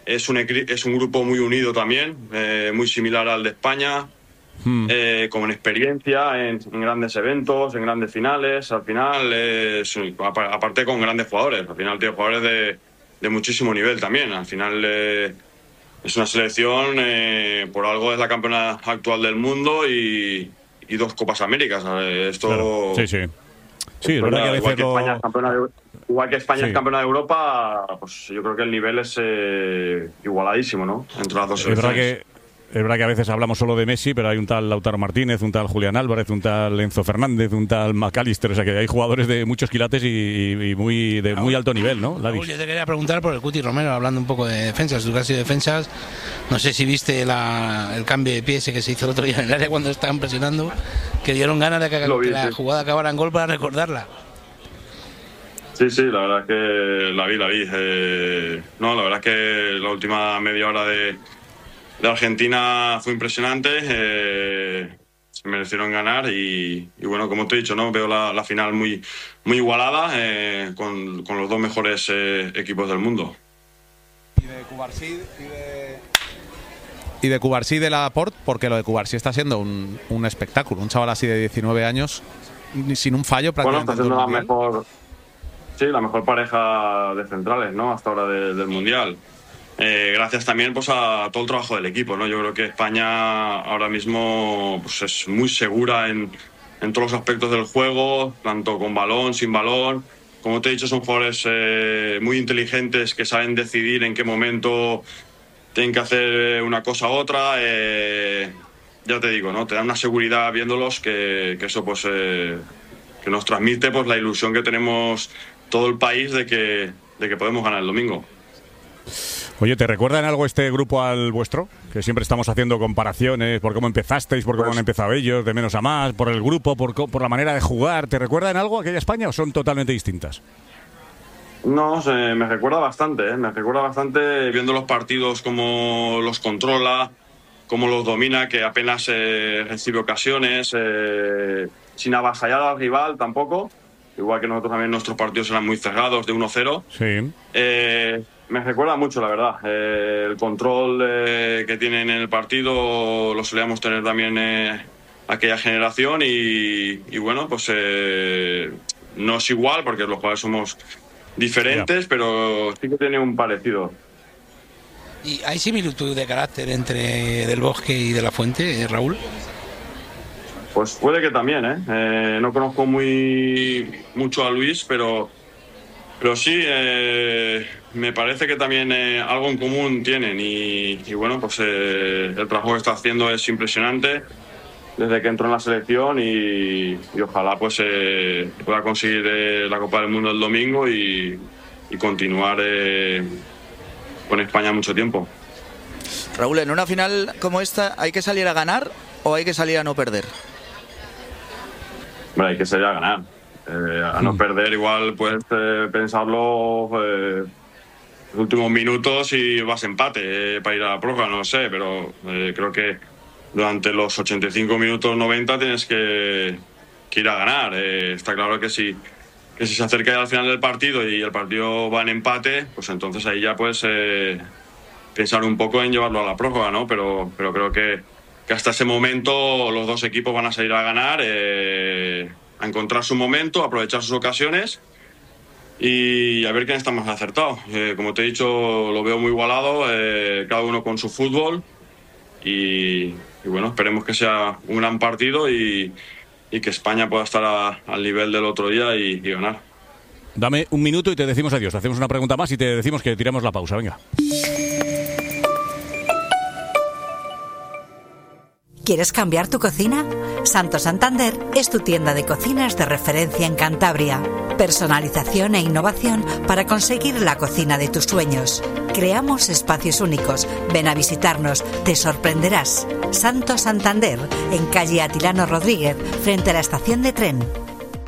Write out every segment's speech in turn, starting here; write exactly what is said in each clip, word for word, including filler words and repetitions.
es un, es un grupo muy unido también, eh, muy similar al de España, hmm. eh, con experiencia en, en grandes eventos, en grandes finales. Al final, es, aparte con grandes jugadores, al final tiene jugadores de, de muchísimo nivel también. Al final eh, es una selección, eh, por algo es la campeona actual del mundo y, y dos Copas Américas. Esto, claro. Sí, sí. Sí, es verdad que a veces igual que lo... España es campeona de, igual que España sí. es campeona de Europa, pues yo creo que el nivel es eh, igualadísimo, ¿no? Entre las dos es verdad selecciones. que Es verdad que a veces hablamos solo de Messi, pero hay un tal Lautaro Martínez, un tal Julián Álvarez, un tal Enzo Fernández, un tal McAllister. O sea que hay jugadores de muchos quilates y, y muy de muy alto nivel, ¿no? Raúl, yo te quería preguntar por el Cuti Romero, hablando un poco de defensas. Tú que has sido defensas, no sé si viste la, el cambio de pie ese que se hizo el otro día en el área cuando estaban presionando, que dieron ganas de que, vi, que la sí. jugada acabara en gol para recordarla. Sí, sí, la verdad es que la vi, la vi. Eh, no, la verdad es que la última media hora de, de Argentina fue impresionante. Eh, se merecieron ganar y, y bueno, como te he dicho, no veo la, la final muy, muy igualada, eh, con, con los dos mejores eh, equipos del mundo. Y de Cubarsí y de... Y de Cubarsí de Laporte, porque lo de Cubarsí está siendo un, un espectáculo. Un chaval así de diecinueve años, sin un fallo prácticamente. Bueno, está siendo la mejor... Sí, la mejor pareja de centrales, ¿no? Hasta ahora de, del Mundial. Eh, gracias también pues a todo el trabajo del equipo, ¿no? Yo creo que España ahora mismo pues, es muy segura en, en todos los aspectos del juego, tanto con balón, sin balón. Como te he dicho, son jugadores eh, muy inteligentes que saben decidir en qué momento tienen que hacer una cosa u otra. Eh, ya te digo, ¿no? Te dan una seguridad viéndolos que, que eso pues eh, que nos transmite pues la ilusión que tenemos todo el país de que, de que podemos ganar el domingo. Oye, ¿te recuerda en algo este grupo al vuestro? Que siempre estamos haciendo comparaciones por cómo empezasteis, por cómo pues, han empezado ellos, de menos a más, por el grupo, por, por la manera de jugar. ¿Te recuerda en algo aquella España o son totalmente distintas? No, se, me recuerda bastante, ¿eh? me recuerda bastante viendo los partidos, cómo los controla, cómo los domina, que apenas eh, recibe ocasiones, eh, sin avasallar al rival tampoco. Igual que nosotros también nuestros partidos eran muy cerrados, de uno cero. Sí. Eh, me recuerda mucho, la verdad. Eh, el control eh, que tienen en el partido lo solíamos tener también eh, aquella generación y, y bueno, pues eh, no es igual porque los jugadores somos diferentes, yeah. pero sí que tiene un parecido. ¿Y hay similitud de carácter entre Del Bosque y De la Fuente, Raúl? Pues puede que también, ¿eh? eh no conozco muy mucho a Luis, pero, pero sí, eh, me parece que también eh, algo en común tienen y, y bueno, pues eh, el trabajo que está haciendo es impresionante desde que entró en la selección y, y ojalá pues eh, pueda conseguir eh, la Copa del Mundo el domingo y, y continuar eh, con España mucho tiempo. Raúl, en una final como esta, ¿hay que salir a ganar o hay que salir a no perder? Bueno, hay que salir a ganar. Eh, a no perder igual puedes eh, pensarlo eh, los últimos minutos y vas empate eh, para ir a la prórroga, no lo sé, pero eh, creo que durante los ochenta y cinco minutos noventa tienes que, que ir a ganar. Eh, está claro que si, que si se acerca al final del partido y el partido va en empate, pues entonces ahí ya puedes eh, pensar un poco en llevarlo a la prórroga, ¿no? Pero, pero creo que que hasta ese momento los dos equipos van a salir a ganar, eh, a encontrar su momento, a aprovechar sus ocasiones y a ver quién está más acertado. Eh, como te he dicho, lo veo muy igualado, eh, cada uno con su fútbol y, y bueno, esperemos que sea un gran partido y, y que España pueda estar a, al nivel del otro día y, y ganar. Dame un minuto y te decimos adiós. Te hacemos una pregunta más y te decimos que tiramos la pausa. Venga. ¿Quieres cambiar tu cocina? Santo Santander es tu tienda de cocinas de referencia en Cantabria. Personalización e innovación para conseguir la cocina de tus sueños. Creamos espacios únicos. Ven a visitarnos, te sorprenderás. Santo Santander, en calle Atilano Rodríguez, frente a la estación de tren.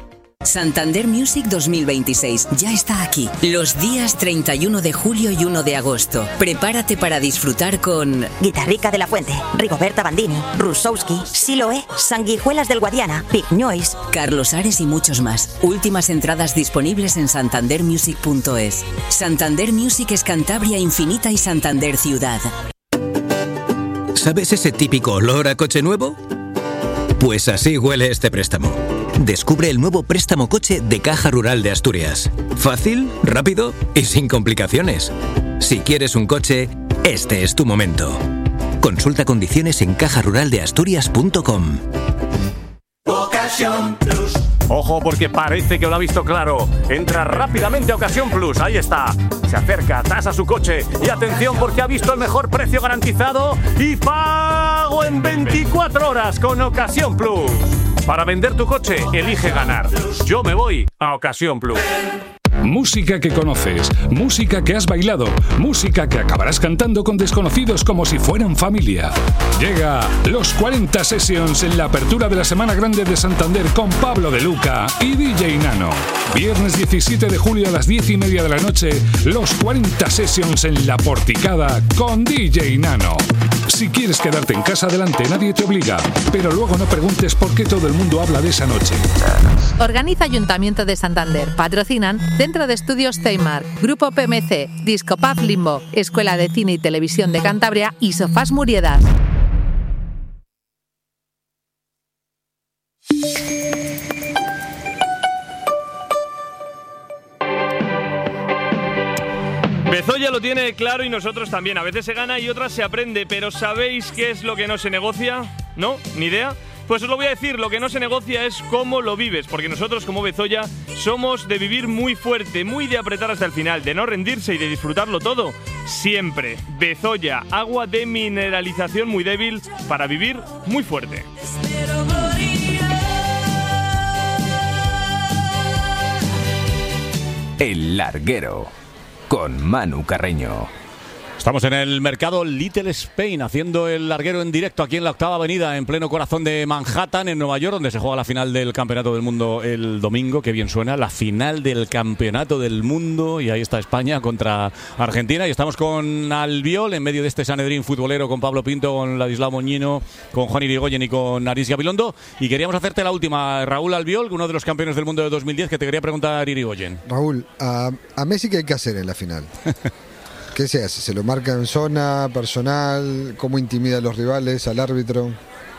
Santander Music dos mil veintiséis ya está aquí. Los días treinta y uno de julio y uno de agosto. Prepárate para disfrutar con Guitarrica de la Fuente, Rigoberta Bandini, Rusowski, Siloé, Sanguijuelas del Guadiana, Big Noise, Carlos Ares y muchos más. Últimas entradas disponibles en santander music punto es. Santander Music es Cantabria infinita y Santander ciudad. ¿Sabes ese típico olor a coche nuevo? Pues así huele este préstamo. Descubre el nuevo préstamo coche de Caja Rural de Asturias. Fácil, rápido y sin complicaciones. Si quieres un coche, este es tu momento. Consulta condiciones en caja rural de asturias punto com. Ocasión Plus. Ojo, porque parece que lo ha visto claro. Entra rápidamente a Ocasión Plus. Ahí está. Se acerca, tasa su coche. Y atención, porque ha visto el mejor precio garantizado y pago en veinticuatro horas con Ocasión Plus. Para vender tu coche, elige ganar. Yo me voy a Ocasión Plus. Música que conoces, música que has bailado, música que acabarás cantando con desconocidos como si fueran familia. Llega Los cuarenta Sessions en la apertura de la Semana Grande de Santander con Pablo de Luca y D J Nano. Viernes diecisiete de julio a las diez y media de la noche, Los cuarenta Sessions en La Porticada con D J Nano. Si quieres quedarte en casa adelante, nadie te obliga, pero luego no preguntes por qué todo el mundo habla de esa noche. Organiza Ayuntamiento de Santander. Patrocinan Centro de Estudios Ceimar, Grupo P M C, Discopaz Limbo, Escuela de Cine y Televisión de Cantabria y Sofás Muriedas. Bezoya lo tiene claro y nosotros también. A veces se gana y otras se aprende, pero ¿sabéis qué es lo que no se negocia? ¿No? ¿Ni idea? Pues os lo voy a decir, lo que no se negocia es cómo lo vives, porque nosotros como Bezoya somos de vivir muy fuerte, muy de apretar hasta el final, de no rendirse y de disfrutarlo todo, siempre. Bezoya, agua de mineralización muy débil para vivir muy fuerte. El Larguero, con Manu Carreño. Estamos en el mercado Little Spain haciendo el larguero en directo aquí en la Octava Avenida, en pleno corazón de Manhattan, en Nueva York, donde se juega la final del Campeonato del Mundo el domingo. Qué bien suena, la final del Campeonato del Mundo. Y ahí está España contra Argentina. Y estamos con Albiol en medio de este Sanedrín futbolero, con Pablo Pinto, con Ladislao Moñino, con Juan Irigoyen y con Aris Gabilondo. Y queríamos hacerte la última, Raúl Albiol, uno de los campeones del mundo de dos mil diez, que te quería preguntar Irigoyen. Raúl, a, a Messi, ¿qué hay que hacer en la final? ¿Qué se hace? ¿Se lo marca en zona, personal? ¿Cómo intimida a los rivales, al árbitro?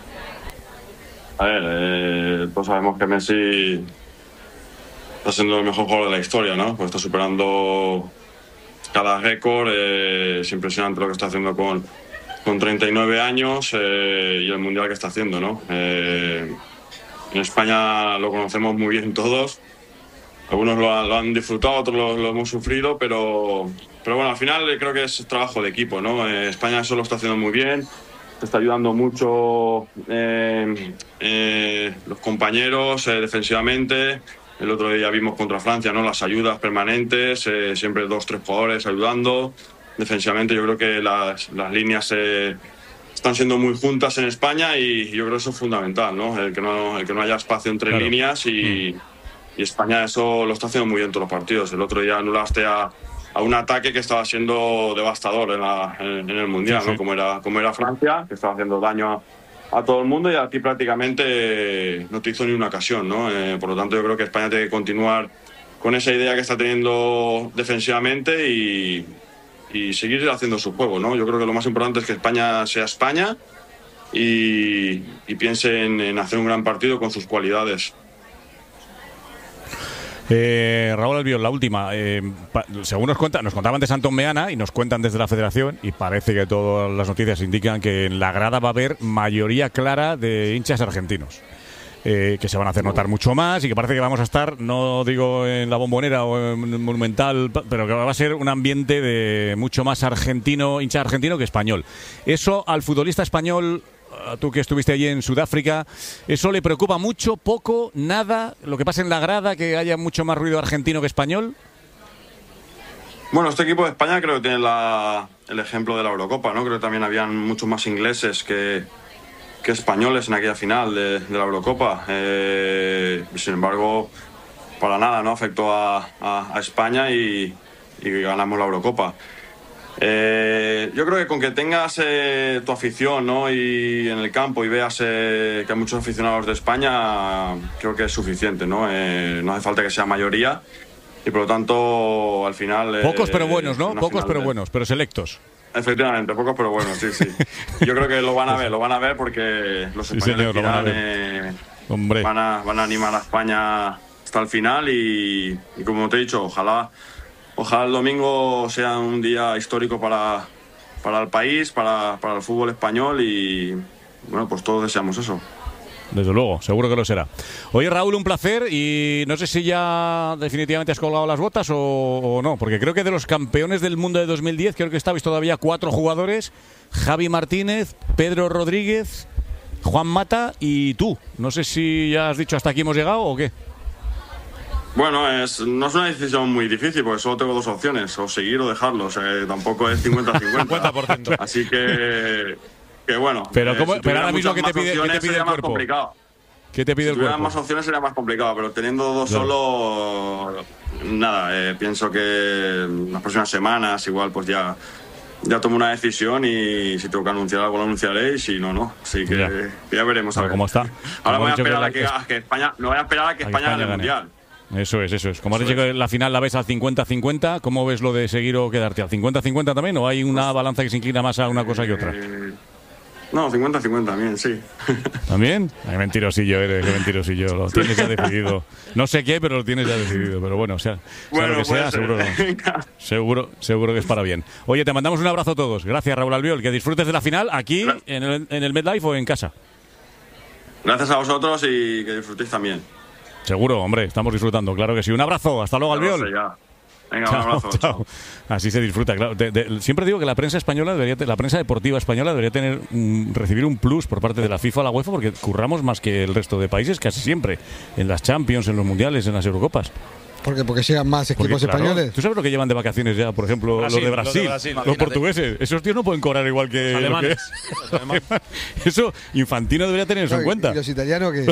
A ver, eh, pues sabemos que Messi está siendo el mejor jugador de la historia, ¿no? Pues está superando cada récord. Eh, es impresionante lo que está haciendo con, con treinta y nueve años eh, y el mundial que está haciendo, ¿no? Eh, en España lo conocemos muy bien todos. Algunos lo han, lo han disfrutado, otros lo, lo hemos sufrido, pero, pero bueno, al final creo que es trabajo de equipo, ¿no? Eh, España eso lo está haciendo muy bien, está ayudando mucho eh, eh, los compañeros eh, defensivamente. El otro día vimos contra Francia, ¿no? Las ayudas permanentes, eh, siempre dos, tres jugadores ayudando. Defensivamente yo creo que las, las líneas eh, están siendo muy juntas en España y yo creo que eso es fundamental, ¿no? El que no, el que no haya espacio entre claro. líneas y... Mm. Y España eso lo está haciendo muy bien en todos los partidos. El otro día anulaste a, a un ataque que estaba siendo devastador en, la, en, en el Mundial, sí, sí. ¿no? Como era, como era Francia, que estaba haciendo daño a, a todo el mundo y aquí prácticamente no te hizo ni una ocasión, ¿no? Eh, por lo tanto, yo creo que España tiene que continuar con esa idea que está teniendo defensivamente y, y seguir haciendo su juego, ¿no? Yo creo que lo más importante es que España sea España y, y piense en, en hacer un gran partido con sus cualidades. Eh, Raúl Albiol, la última. Eh, pa, según nos cuentan, nos contaban de Santos Meana y nos cuentan desde la Federación, y parece que todas las noticias indican que en la grada va a haber mayoría clara de hinchas argentinos. Eh, que se van a hacer notar mucho más y que parece que vamos a estar, no digo en la Bombonera o en Monumental, pero que va a ser un ambiente de mucho más argentino, hincha argentino que español. Eso al futbolista español, tú que estuviste allí en Sudáfrica, ¿eso le preocupa mucho, poco, nada? ¿Lo que pasa en la grada, que haya mucho más ruido argentino que español? Bueno, este equipo de España creo que tiene la, el ejemplo de la Eurocopa, ¿no? Creo que también habían muchos más ingleses que, que españoles en aquella final de, de la Eurocopa. Eh, sin embargo, para nada, ¿no? Afectó a, a, a España y, y ganamos la Eurocopa. Eh, yo creo que con que tengas eh, tu afición, ¿no? Y en el campo y veas eh, que hay muchos aficionados de España, creo que es suficiente, ¿no? Eh, no hace falta que sea mayoría y por lo tanto al final... Eh, pocos pero buenos, ¿no? Pocos pero de... buenos, pero selectos. Efectivamente, pocos pero buenos, sí, sí. Yo creo que lo van a ver, lo van a ver porque los Sí, españoles señor, lo van a tiran, ver. eh, Hombre. Van, a, van a animar a España hasta el final y, y como te he dicho, ojalá... Ojalá el domingo sea un día histórico para, para el país, para, para el fútbol español y, bueno, pues todos deseamos eso. Desde luego, seguro que lo será. Oye, Raúl, un placer y no sé si ya definitivamente has colgado las botas o, o no, porque creo que de los campeones del mundo de dos mil diez, creo que estabais todavía cuatro jugadores, Javi Martínez, Pedro Rodríguez, Juan Mata y tú. No sé si ya has dicho hasta aquí hemos llegado o qué. Bueno, es, no es una decisión muy difícil porque solo tengo dos opciones, o seguir o dejarlo, o sea, tampoco es cincuenta cincuenta. cincuenta por ciento. Así que, que bueno. Pero, eh, ¿cómo, si pero ahora mismo, muchas ¿qué te más pide, ¿qué te opciones, pide sería el más cuerpo? complicado. ¿Qué te pide Si el tuvieran cuerpo? más opciones sería más complicado, pero teniendo dos Claro. solo, nada, eh, pienso que en las próximas semanas igual pues ya, ya tomo una decisión y si tengo que anunciar algo lo anunciaré y si no, no. Así que Ya. ya, ya veremos. A Bueno, ver. ¿cómo está? Ahora Como voy a has dicho esperar que a que, la- a que España, no voy a esperar a que A que España gane el España gane. Mundial. Eso es, eso es. Como has dicho que la final la ves al cincuenta cincuenta, ¿cómo ves lo de seguir o quedarte? ¿Al cincuenta cincuenta también o hay una balanza que se inclina más a una cosa que otra? Eh, no, cincuenta cincuenta también, sí. ¿También? Qué mentirosillo eres, qué mentirosillo. Lo tienes ya decidido. No sé qué, pero lo tienes ya decidido. Pero bueno, o sea, sea Bueno, lo que sea, puede ser. seguro, seguro, seguro que es para bien. Oye, te mandamos un abrazo a todos. Gracias, Raúl Albiol. Que disfrutes de la final aquí en el, en el MetLife o en casa. Gracias a vosotros y que disfrutéis también. Seguro, hombre, estamos disfrutando, claro que sí. Un abrazo, hasta luego, Ya lo Albiol. sé, ya. Venga, un Chao, abrazo. chao. Así se disfruta, claro. De- de- siempre digo que la prensa española debería, te- la prensa deportiva española debería tener mm, recibir un plus por parte de la FIFA o la UEFA porque curramos más que el resto de países casi siempre en las Champions, en los mundiales, en las Eurocopas. ¿Por qué? Porque llegan más Porque, equipos claro, españoles. ¿tú sabes lo que llevan de vacaciones ya, por ejemplo, Brasil, los de los de Brasil, los, Brasil, imagínate. portugueses? Esos tíos no pueden cobrar igual que Los lo que alemanes. es. Eso Infantino debería tener eso No, en y- cuenta. y los italianos que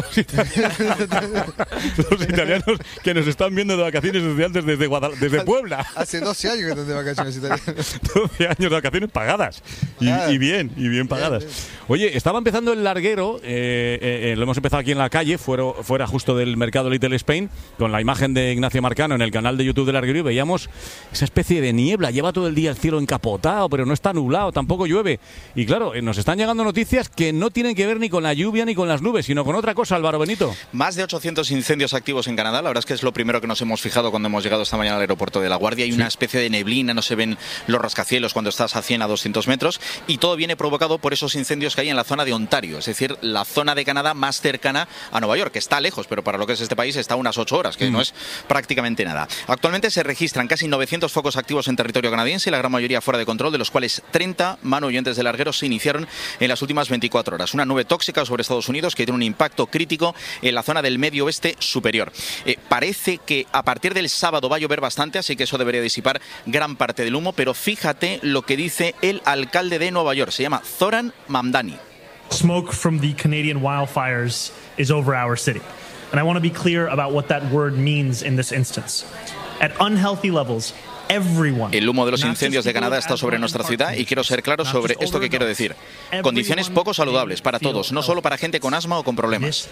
Los italianos que nos están viendo de vacaciones desde antes desde, Guadal- desde Puebla. hace doce años que están de vacaciones italianos. doce años de vacaciones pagadas. Y, y bien, y bien pagadas. Oye, estaba empezando el larguero, eh, eh, eh, lo hemos empezado aquí en la calle, fuera, fuera justo del mercado Little Spain, con la imagen de Ignacio Marcano en el canal de YouTube del larguero y veíamos esa especie de niebla. Lleva todo el día el cielo encapotado, pero no está nublado, tampoco llueve. Y claro, eh, nos están llegando noticias que no tienen que ver ni con la lluvia ni con las nubes, sino con otra cosa, Álvaro Benito. Más de ochocientos incendios activos en Canadá. La verdad es que es lo primero que nos hemos fijado cuando hemos llegado esta mañana al aeropuerto de La Guardia. Hay una especie de neblina, no se ven los rascacielos cuando estás a cien a doscientos metros. Y todo viene provocado por esos incendios que hay en la zona de Ontario, es decir, la zona de Canadá más cercana a Nueva York, que está lejos, pero para lo que es este país está a unas ocho horas, que Mm. no es prácticamente nada. Actualmente se registran casi novecientos focos activos en territorio canadiense, la gran mayoría fuera de control, de los cuales treinta, Manu, oyentes de largueros, se iniciaron en las últimas veinticuatro horas. Una nube tóxica sobre Estados Unidos que tiene un impacto crítico en la zona del medio oeste superior. Eh, parece que a partir del sábado va a llover bastante, así que eso debería disipar gran parte del humo, pero fíjate lo que dice el alcalde de Nueva York, se llama Zoran Mamdani. Smoke from the Canadian wildfires is over our city. And I want to be clear about what that word means in this instance. At unhealthy levels, everyone. El humo de los incendios de Canadá está sobre nuestra ciudad y quiero ser claro sobre esto que quiero decir. Condiciones poco saludables para todos, no solo para gente con asma o con problemas.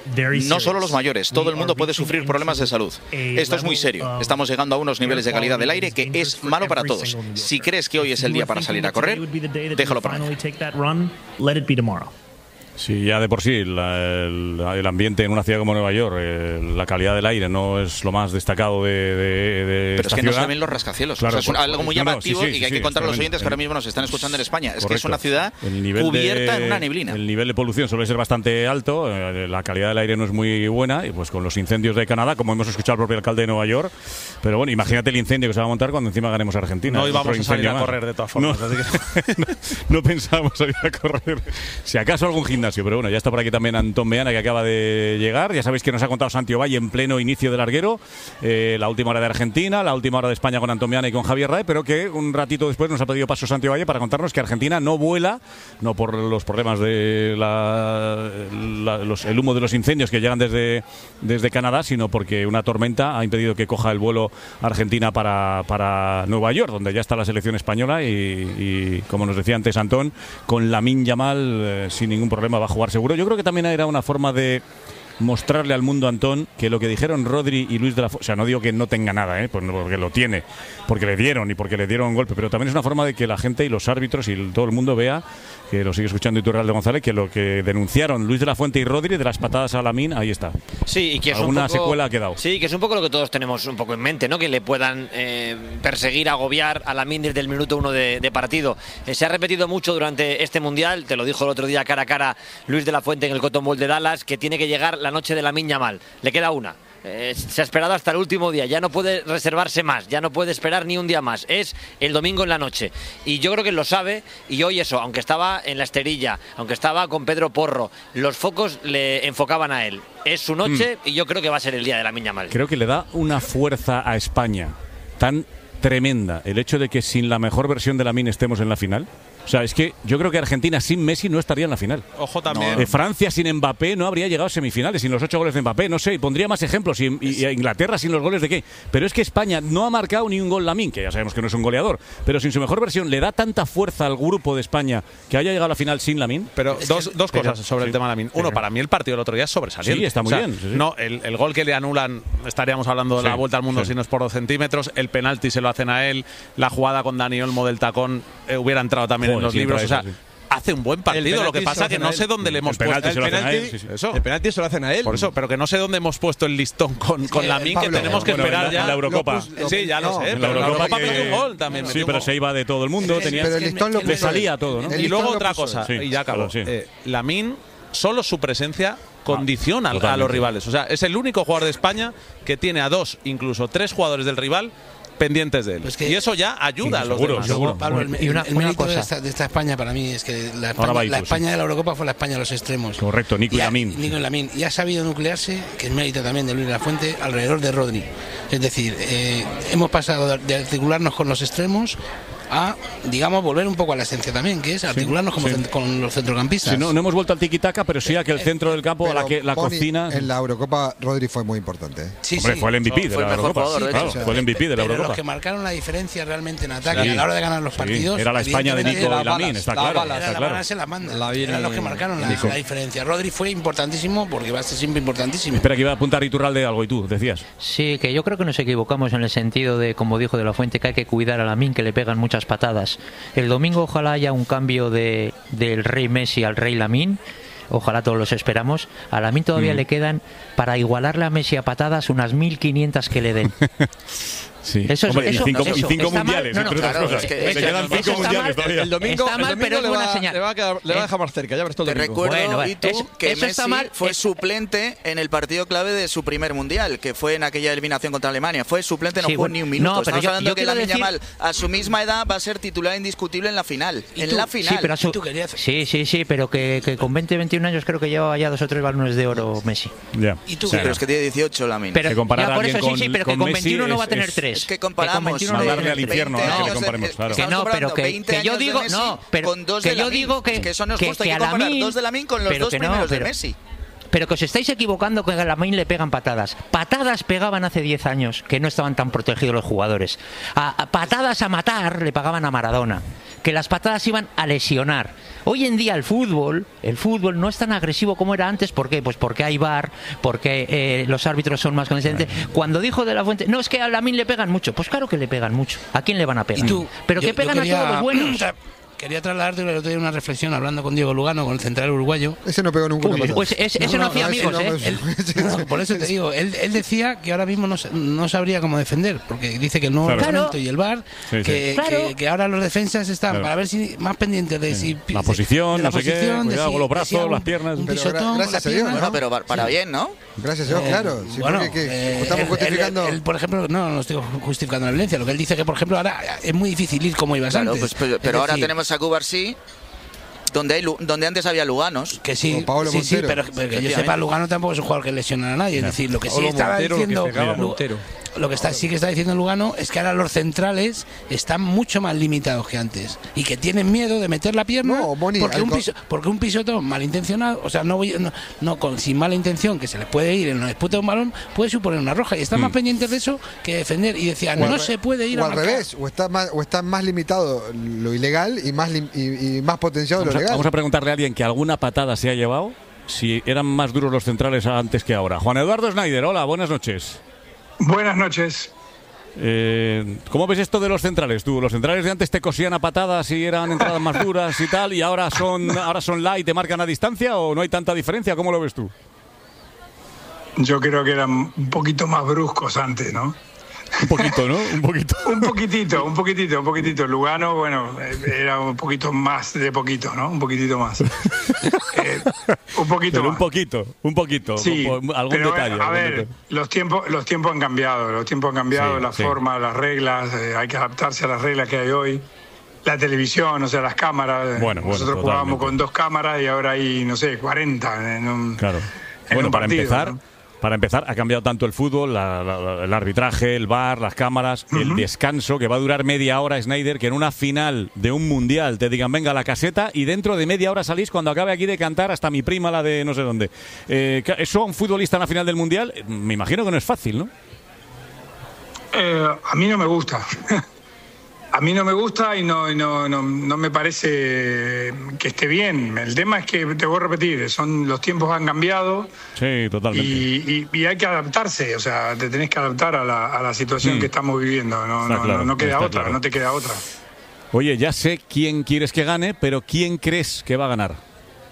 No solo los mayores, todo el mundo puede sufrir problemas de salud. Esto es muy serio. Estamos llegando a unos niveles de calidad del aire que es malo para todos. Si crees que hoy es el día para salir a correr, déjalo para mañana. Let it be tomorrow. Sí, ya de por sí, la- el, el ambiente en una ciudad como Nueva York, eh, la calidad del aire no es lo más destacado de, de, de Pero es esta que no ciudad. se ven los rascacielos. Claro, O sea, es un- por- algo muy no, no, llamativo sí, sí, y sí, que hay que sí, contar a los exactamente. oyentes que ahora mismo nos están escuchando en España. Es que es Correcto. una ciudad El nivel cubierta de- en una neblina. El nivel de polución suele ser bastante alto, eh, la calidad del aire no es muy buena, y pues con los incendios de Canadá, como hemos escuchado al propio alcalde de Nueva York, pero bueno, imagínate el incendio que se va a montar cuando encima ganemos a Argentina. No Otro íbamos a salir incendio a más. correr de todas formas. No, así que- no, no pensábamos salir a correr. Si acaso algún gimnasio. gimnasio. Pero bueno, ya está por aquí también Antón Meana, que acaba de llegar. Ya sabéis que nos ha contado Santi Ovalle en pleno inicio del larguero, eh, la última hora de Argentina, la última hora de España con Antón Meana y con Javier Rae, pero que un ratito después nos ha pedido paso Santi Ovalle para contarnos que Argentina no vuela, no por los problemas de la, la, los, el humo de los incendios que llegan desde, desde Canadá, sino porque una tormenta ha impedido que coja el vuelo Argentina para, para Nueva York, donde ya está la selección española y, y como nos decía antes Antón, con Lamine Yamal eh, sin ningún problema va a jugar seguro. Yo creo que también era una forma de mostrarle al mundo, Antón, que lo que dijeron Rodri y Luis de la Fuente, o sea, no digo que no tenga nada, ¿eh? Pues no, porque lo tiene, porque le dieron y porque le dieron un golpe, pero también es una forma de que la gente y los árbitros y todo el mundo vea, que lo sigue escuchando Iturralde González, que lo que denunciaron Luis de la Fuente y Rodri de las patadas a Lamine, ahí está. Sí, y que es alguna un poco, secuela ha quedado. Sí, que es un poco lo que todos tenemos un poco en mente, ¿no? Que le puedan eh, perseguir, agobiar a Lamine desde el minuto uno de, de partido. Eh, se ha repetido mucho durante este Mundial, te lo dijo el otro día cara a cara Luis de la Fuente en el Cotton Bowl de Dallas, que tiene que llegar la noche de Lamine Yamal. Le queda una. Eh, se ha esperado hasta el último día, ya no puede reservarse más, ya no puede esperar ni un día más, es el domingo en la noche y yo creo que lo sabe y hoy eso, aunque estaba en la esterilla, aunque estaba con Pedro Porro, los focos le enfocaban a él, es su noche mm. y yo creo que va a ser el día de Lamine Yamal. Creo que le da una fuerza a España tan tremenda el hecho de que sin la mejor versión de Lamine estemos en la final. O sea, es que yo creo que Argentina sin Messi no estaría en la final. Ojo también. No. Francia sin Mbappé no habría llegado a semifinales, sin los ocho goles de Mbappé. No sé, y pondría más ejemplos. Y, y, y Inglaterra sin los goles de qué. Pero es que España no ha marcado ni un gol Lamine, que ya sabemos que no es un goleador. Pero sin su mejor versión le da tanta fuerza al grupo de España que haya llegado a la final sin Lamine. Pero dos, dos pero, cosas sobre sí, el tema de Lamine. Uno, para mí el partido del otro día es sobresaliente. Sí, está muy o sea, bien. Sí, sí. No, el, el gol que le anulan, estaríamos hablando de sí, la vuelta al mundo sí. si no es por dos centímetros. El penalti se lo hacen a él. La jugada con Dani Olmo del tacón eh, hubiera entrado también Joder, en los sí, libros. O sea, eso, sí. hace un buen partido, lo que pasa que no sé dónde le hemos el puesto el penalti, el, sí, sí. Eso. el penalti se lo hacen a él. Por eso, pero que no sé dónde hemos puesto el listón con, con Lamine, que tenemos que bueno, esperar en la, ya en la Eurocopa. Lo, lo, sí, ya lo no, sé, en pero la la Eurocopa, Eurocopa que, metió un gol también. Sí, pero se iba de todo el mundo. Es, tenía, pero el listón lo le salía todo, ¿no? Y luego otra cosa, sí, y ya acabo. Claro, sí. eh, Lamine, solo su presencia condiciona ah, a los rivales. O sea, es el único jugador de España que tiene a dos, incluso tres jugadores del rival pendientes de él. Pues y eso ya ayuda sí, a los seguro, demás. Seguro. Pablo, el, y una, el una mérito cosa. De esta, de esta España para mí es que la España, la España de la Eurocopa fue la España de los extremos. Correcto, Nico y, y Lamine. Nico y Lamine. Y ha sabido nuclearse, que es mérito también de Luis de la Fuente, alrededor de Rodri. Es decir, eh, hemos pasado de articularnos con los extremos a, digamos, volver un poco a la esencia también, que es articularnos sí, como sí. con los centrocampistas. Sí, no, no hemos vuelto al tiki-taka, pero sí a que el centro del campo, a la, que, la Pony, cocina... En la Eurocopa, Rodri fue muy importante. ¿eh? Sí, Hombre, sí. fue el M V P no, de la Eurocopa. Jugador, sí, claro, o sea, fue el M V P de la pero Eurocopa. Los que marcaron la diferencia realmente en ataque sí. a la hora de ganar los partidos... Sí, era la España de Nico y Lamine, está claro. Era está la claro. balance, la manda. La Eran los que marcaron la, la diferencia. Rodri fue importantísimo porque va a ser siempre importantísimo. Espera, que iba a apuntar Iturralde algo y tú, decías. Sí, que yo creo que nos equivocamos en el sentido de, como dijo de la Fuente, que hay que cuidar a Lamine, que le pegan muchas patadas. El domingo ojalá haya un cambio de del rey Messi al rey Lamine. Ojalá todos los esperamos. A Lamine todavía mm. le quedan, para igualarle a Messi a patadas, unas mil quinientas que le den. Sí. Eso es Hombre, eso, y cinco, eso, y cinco está mundiales, mal, no, no, entre claro, otras cosas. Es que, le quedan cinco mundiales mal, todavía. El domingo, está mal, el domingo pero es le, buena va, señal. le, va a quedar, le va a dejar más cerca, ya verás todo Te el domingo. recuerdo, bueno, y tú, es, que eso Messi está mal, fue es, suplente en el partido clave de su primer mundial, que fue en aquella eliminación contra Alemania. Fue suplente, no sí, jugó bueno, ni un minuto. No, pero Estamos yo, hablando yo que Lamine decir... Yamal, a su misma edad, va a ser titular indiscutible en la final. En tú? la final. Sí, pero su... sí, sí, sí, pero que, que con veinte, veintiún años creo que lleva ya dos o tres balones de oro Messi. Ya. ¿Y tú? Sí, pero es que tiene dieciocho Lamine. Pero, ya por eso con, sí, sí, pero que con veintiuno no va a tener es, tres. Es que comparamos. Que con mandarle al infierno, veinte que le años comparemos, de, claro. Que no, pero que, que yo digo, no, pero con dos que de yo Lamine. digo que, Es que eso no es que, justo, que hay que comparar Lamine, dos de Lamine con los dos no, primeros pero, de Messi. Pero que os estáis equivocando, que a Lamine le pegan patadas. Patadas pegaban hace diez años, que no estaban tan protegidos los jugadores. A, a patadas a matar le pagaban a Maradona. Que las patadas iban a lesionar. Hoy en día el fútbol, el fútbol no es tan agresivo como era antes. ¿Por qué? Pues porque hay V A R, porque eh, los árbitros son más conscientes. Cuando dijo de la Fuente, no, es que a Lamine le pegan mucho. Pues claro que le pegan mucho. ¿A quién le van a pegar? ¿Y tú? Pero yo, que pegan quería, a todos los buenos. Quería trasladarte el otro día una reflexión hablando con Diego Lugano, con el central uruguayo. Ese no pegó nunca una patada. Pues es, ese no, no, no hacía amigos, no, ¿eh? Él, no, por eso te digo, él, él decía que ahora mismo no, no sabría cómo defender, porque dice que el nuevo reglamento y el V A R, sí, que, sí. Que, que ahora los defensas están claro. para ver si más pendientes de si la posición, de la no sé posición, qué, cuidado si, con los brazos, un, las piernas. Un pero pisotón, gracias la a Dios, pierna, ¿no? ¿no? Pero para sí. bien, ¿no? Gracias a Dios, eh, claro. Sí, bueno, que, eh, estamos él, justificando. Él, él, por ejemplo, no, no estoy justificando la violencia. Lo que él dice que, por ejemplo, ahora es muy difícil ir como ibas claro, antes. Pues, pero pero ahora decir, tenemos a Cubarsí. donde hay Lu- donde antes había Luganos. Que sí, sí, sí, pero, pero que yo sepa, Lugano tampoco es un jugador que lesiona a nadie. Es decir, lo que sí Paolo estaba Montero, diciendo. que pegaba Lu- Montero. Lo que está, sí que está diciendo Lugano es que ahora los centrales están mucho más limitados que antes y que tienen miedo de meter la pierna No, Moni, porque, al un co- piso, porque un pisotón malintencionado, o sea, no, voy, no, no con, sin mala intención, que se les puede ir en la disputa de un balón, puede suponer una roja y están más pendientes de eso que defender y decían, O al no re- se puede ir o a al marcar. revés, o está más, o está más limitado lo ilegal y más lim- y, y más potenciado Vamos lo a, legal. vamos a preguntarle a alguien que alguna patada se ha llevado, si eran más duros los centrales antes que ahora. Juan Eduardo Schneider, hola, buenas noches. Buenas noches. Eh, ¿Cómo ves esto de los centrales tú? Los centrales de antes te cosían a patadas y eran entradas más duras y tal, y ahora son ahora son light, te marcan a distancia, o no hay tanta diferencia. ¿Cómo lo ves tú? Yo creo que eran un poquito más bruscos antes, ¿no? Un poquito, ¿no? Un poquito. Un poquitito, un poquitito, un poquitito. Lugano, bueno, era un poquito más de poquito, ¿no? Un poquitito más. Eh, un poquito Pero más. un poquito, un poquito. Sí, Algún pero, detalle. a algún ver, detalle. los tiempos, los tiempos han cambiado, los tiempos han cambiado, Sí, la sí. forma, las reglas, eh, hay que adaptarse a las reglas que hay hoy. La televisión, o sea, las cámaras. eh, Bueno, bueno, Nosotros jugábamos totalmente. con dos cámaras y ahora hay, no sé, cuarenta en un, Claro. en Bueno, un para partido, empezar, ¿no? para empezar, ha cambiado tanto el fútbol, la- la- el arbitraje, el V A R, las cámaras, el descanso, que va a durar media hora, Schneider, que en una final de un mundial te digan, venga a la caseta, y dentro de media hora salís cuando acabe aquí de cantar hasta mi prima, la de no sé dónde. Eh, ¿Eso a un futbolista en la final del mundial? Eh, Me imagino que no es fácil, ¿no? Eh, a mí no me gusta. A mí no me gusta y no, y no, no, no me parece que esté bien. El tema es que, te voy a repetir, son, los tiempos han cambiado Sí, totalmente. y, y- y hay que adaptarse. O sea, te tenés que adaptar a la, a la situación Mm. que estamos viviendo. No, Está no, claro, no, no queda está otra, claro. no te queda otra. Oye, ya sé quién quieres que gane, pero ¿quién crees que va a ganar?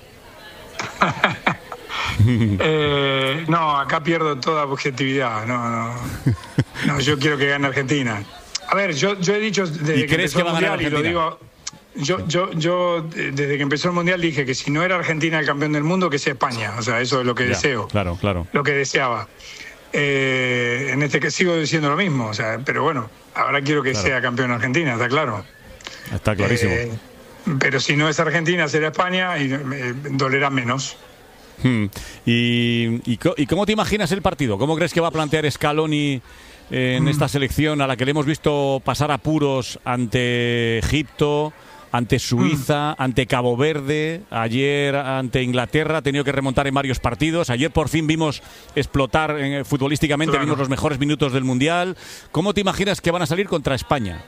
Eh, no, acá pierdo toda objetividad. No, no. No, yo quiero que gane Argentina. A ver, yo, yo he dicho desde ¿Y que crees empezó que el va a ganar mundial y lo Argentina? digo. Yo, yo, yo eh, desde que empezó el mundial dije que si no era Argentina el campeón del mundo, que sea España. O sea, eso es lo que Ya, deseo, Claro, claro. lo que deseaba. Eh, en este que sigo diciendo lo mismo, o sea, pero bueno, ahora quiero que Claro. sea campeón Argentina, está claro. Está clarísimo. Eh, pero si no es Argentina, será España y eh, dolerá menos. Hmm. ¿Y, y, co- ¿Y cómo te imaginas el partido? ¿Cómo crees que va a plantear Scaloni eh, en Mm. esta selección a la que le hemos visto pasar apuros ante Egipto, ante Suiza, ante Cabo Verde, ayer ante Inglaterra, ha tenido que remontar en varios partidos, ayer por fin vimos explotar eh, futbolísticamente, Claro. vimos los mejores minutos del Mundial. ¿Cómo te imaginas que van a salir contra España?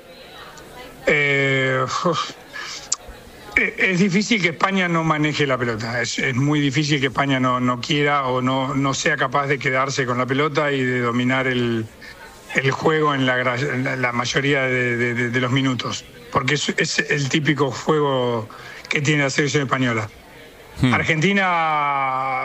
Eh, uf. Eh, Es difícil que España no maneje la pelota. Es, es muy difícil que España no, no quiera o no, no sea capaz de quedarse con la pelota y de dominar el, el juego en la, gra- en la- la mayoría de, de- de- de los minutos. Porque es, es el típico juego que tiene la selección española. Argentina,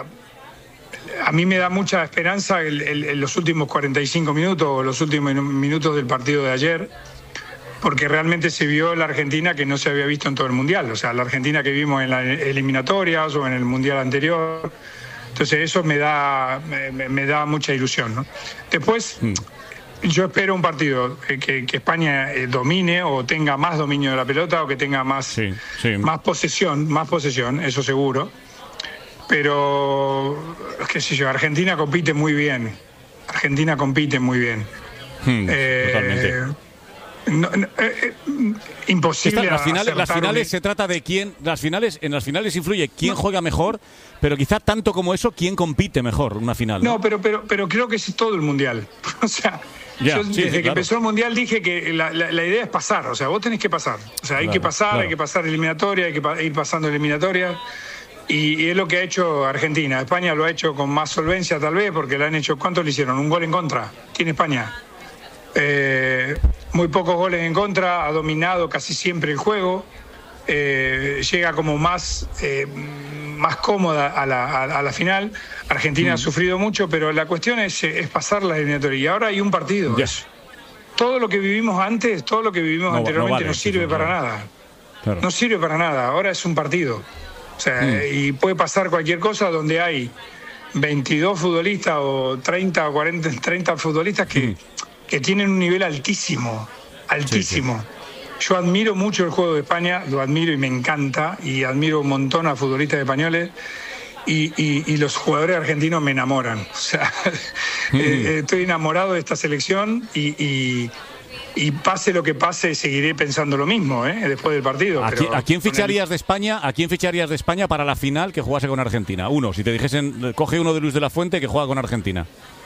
a mí me da mucha esperanza el- el- en los últimos cuarenta y cinco minutos o los últimos minutos del partido de ayer, porque realmente se vio la Argentina que no se había visto en todo el Mundial, o sea, la Argentina que vimos en las eliminatorias o en el Mundial anterior. Entonces eso me da, me, me da mucha ilusión, ¿no? Después, yo espero un partido eh, que, que España eh, domine o tenga más dominio de la pelota o que tenga más, más posesión, más posesión, eso seguro. Pero, qué sé yo, Argentina compite muy bien. Argentina compite muy bien. Hmm, Eh, totalmente. No, no, eh, eh, imposible. Esta- las finales, las acertar un- finales se trata de quién, las finales, en las finales influye quién juega mejor, pero quizá tanto como eso, quién compite mejor una final. ¿no? No, pero, pero, pero creo que es todo el mundial. O sea, Ya, yo sí, desde sí, que claro. empezó el mundial dije que la, la- la idea es pasar. O sea, vos tenés que pasar. O sea, hay Claro, que pasar, claro. hay que pasar eliminatoria, hay que pa- ir pasando eliminatoria. Y, y es lo que ha hecho Argentina. España lo ha hecho con más solvencia, tal vez, porque le han hecho. ¿Cuánto le hicieron? Un gol en contra. Tiene España. Eh, muy pocos goles en contra, ha dominado casi siempre el juego, eh, llega como más, eh, más cómoda a la, a, a la final. Argentina Mm. ha sufrido mucho, pero la cuestión es, es pasar la eliminatoria. Y ahora hay un partido. Ya. Es- todo lo que vivimos antes, todo lo que vivimos No va- no anteriormente no, vale, sirve sí, sí, para claro. nada. Claro. No sirve para nada. Ahora es un partido. O sea, Mm. y puede pasar cualquier cosa donde hay veintidós futbolistas o treinta o cuarenta, treinta futbolistas que, que tienen un nivel altísimo, altísimo. yo admiro mucho el juego de España, lo admiro y me encanta, y admiro un montón a futbolistas españoles, y, y, y los jugadores argentinos me enamoran. O sea, mm. eh, estoy enamorado de esta selección y, y, y pase lo que pase, seguiré pensando lo mismo, ¿eh? Después del partido. ¿A, pero ¿A quién ficharías el... de España? ¿A quién ficharías de España para la final que jugase con Argentina? Uno, si te dijesen, coge uno de Luis de la Fuente que juega con Argentina.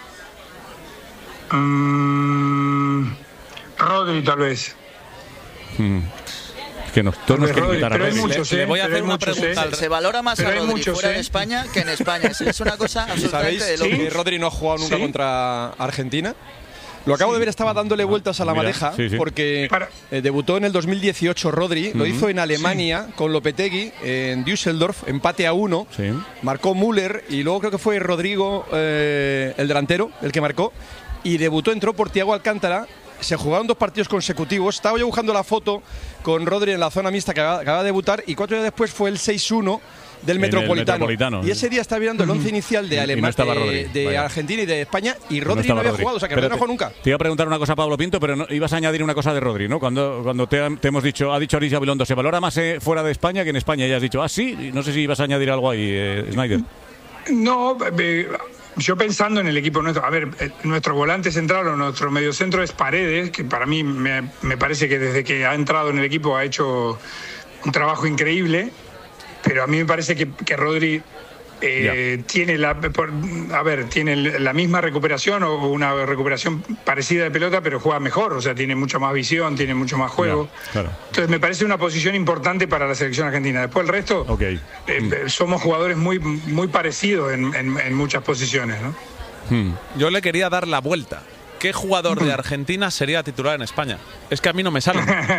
Mm, Rodri, tal vez. Mm. Es que nos, todos nos quieren quitar a Rodri. Muchos, eh, le voy a hacer una muchos, pregunta. Eh. Se, se valora más pero a Rodri muchos, fuera eh. de España que en España. Es, es una cosa absolutamente ¿Sabéis de loco. que Rodri no ha jugado nunca ¿Sí? contra Argentina? Lo acabo Sí. de ver, estaba dándole vueltas a la Mira, madeja sí, sí. porque eh, debutó en el dos mil dieciocho Rodri, Uh-huh. lo hizo en Alemania con Lopetegui en Düsseldorf, empate a uno, Sí. marcó Müller y luego creo que fue Rodrigo, eh, el delantero, el que marcó, y debutó, entró por Thiago Alcántara. Se jugaron dos partidos consecutivos. Estaba yo buscando la foto con Rodri en la zona mixta que acaba, acaba de debutar, y cuatro días después fue el seis uno del En Metropolitano. el Metropolitano. Y ese día estaba mirando el once inicial de, Y no Alemania, estaba Rodri, de, de vaya. Argentina y de España, y Rodri no, estaba había Rodri. jugado, o sea que Pero Rodri no jugó nunca. Te iba a preguntar una cosa, Pablo Pinto, pero no, ibas a añadir una cosa de Rodri, ¿no? Cuando, cuando te, te hemos dicho, ha dicho Aris Gabilondo, se valora más eh, fuera de España que en España, y has dicho, ah, sí, no sé si ibas a añadir algo ahí, eh, Snyder. No, eh, yo pensando en el equipo nuestro, a ver, eh, nuestro volante central o nuestro mediocentro es Paredes, que para mí me, me parece que desde que ha entrado en el equipo ha hecho un trabajo increíble, pero a mí me parece que, que Rodri eh, tiene la, por, a ver, tiene la misma recuperación o una recuperación parecida de pelota, pero juega mejor, o sea, tiene mucha más visión, tiene mucho más juego. Ya, claro. Entonces me parece una posición importante para la selección argentina. Después el resto, Okay. eh, mm. somos jugadores muy, muy parecidos en, en, en muchas posiciones, ¿no? Mm. Yo le quería dar la vuelta. ¿Qué jugador de Argentina sería titular en España? Es que a mí no me sale.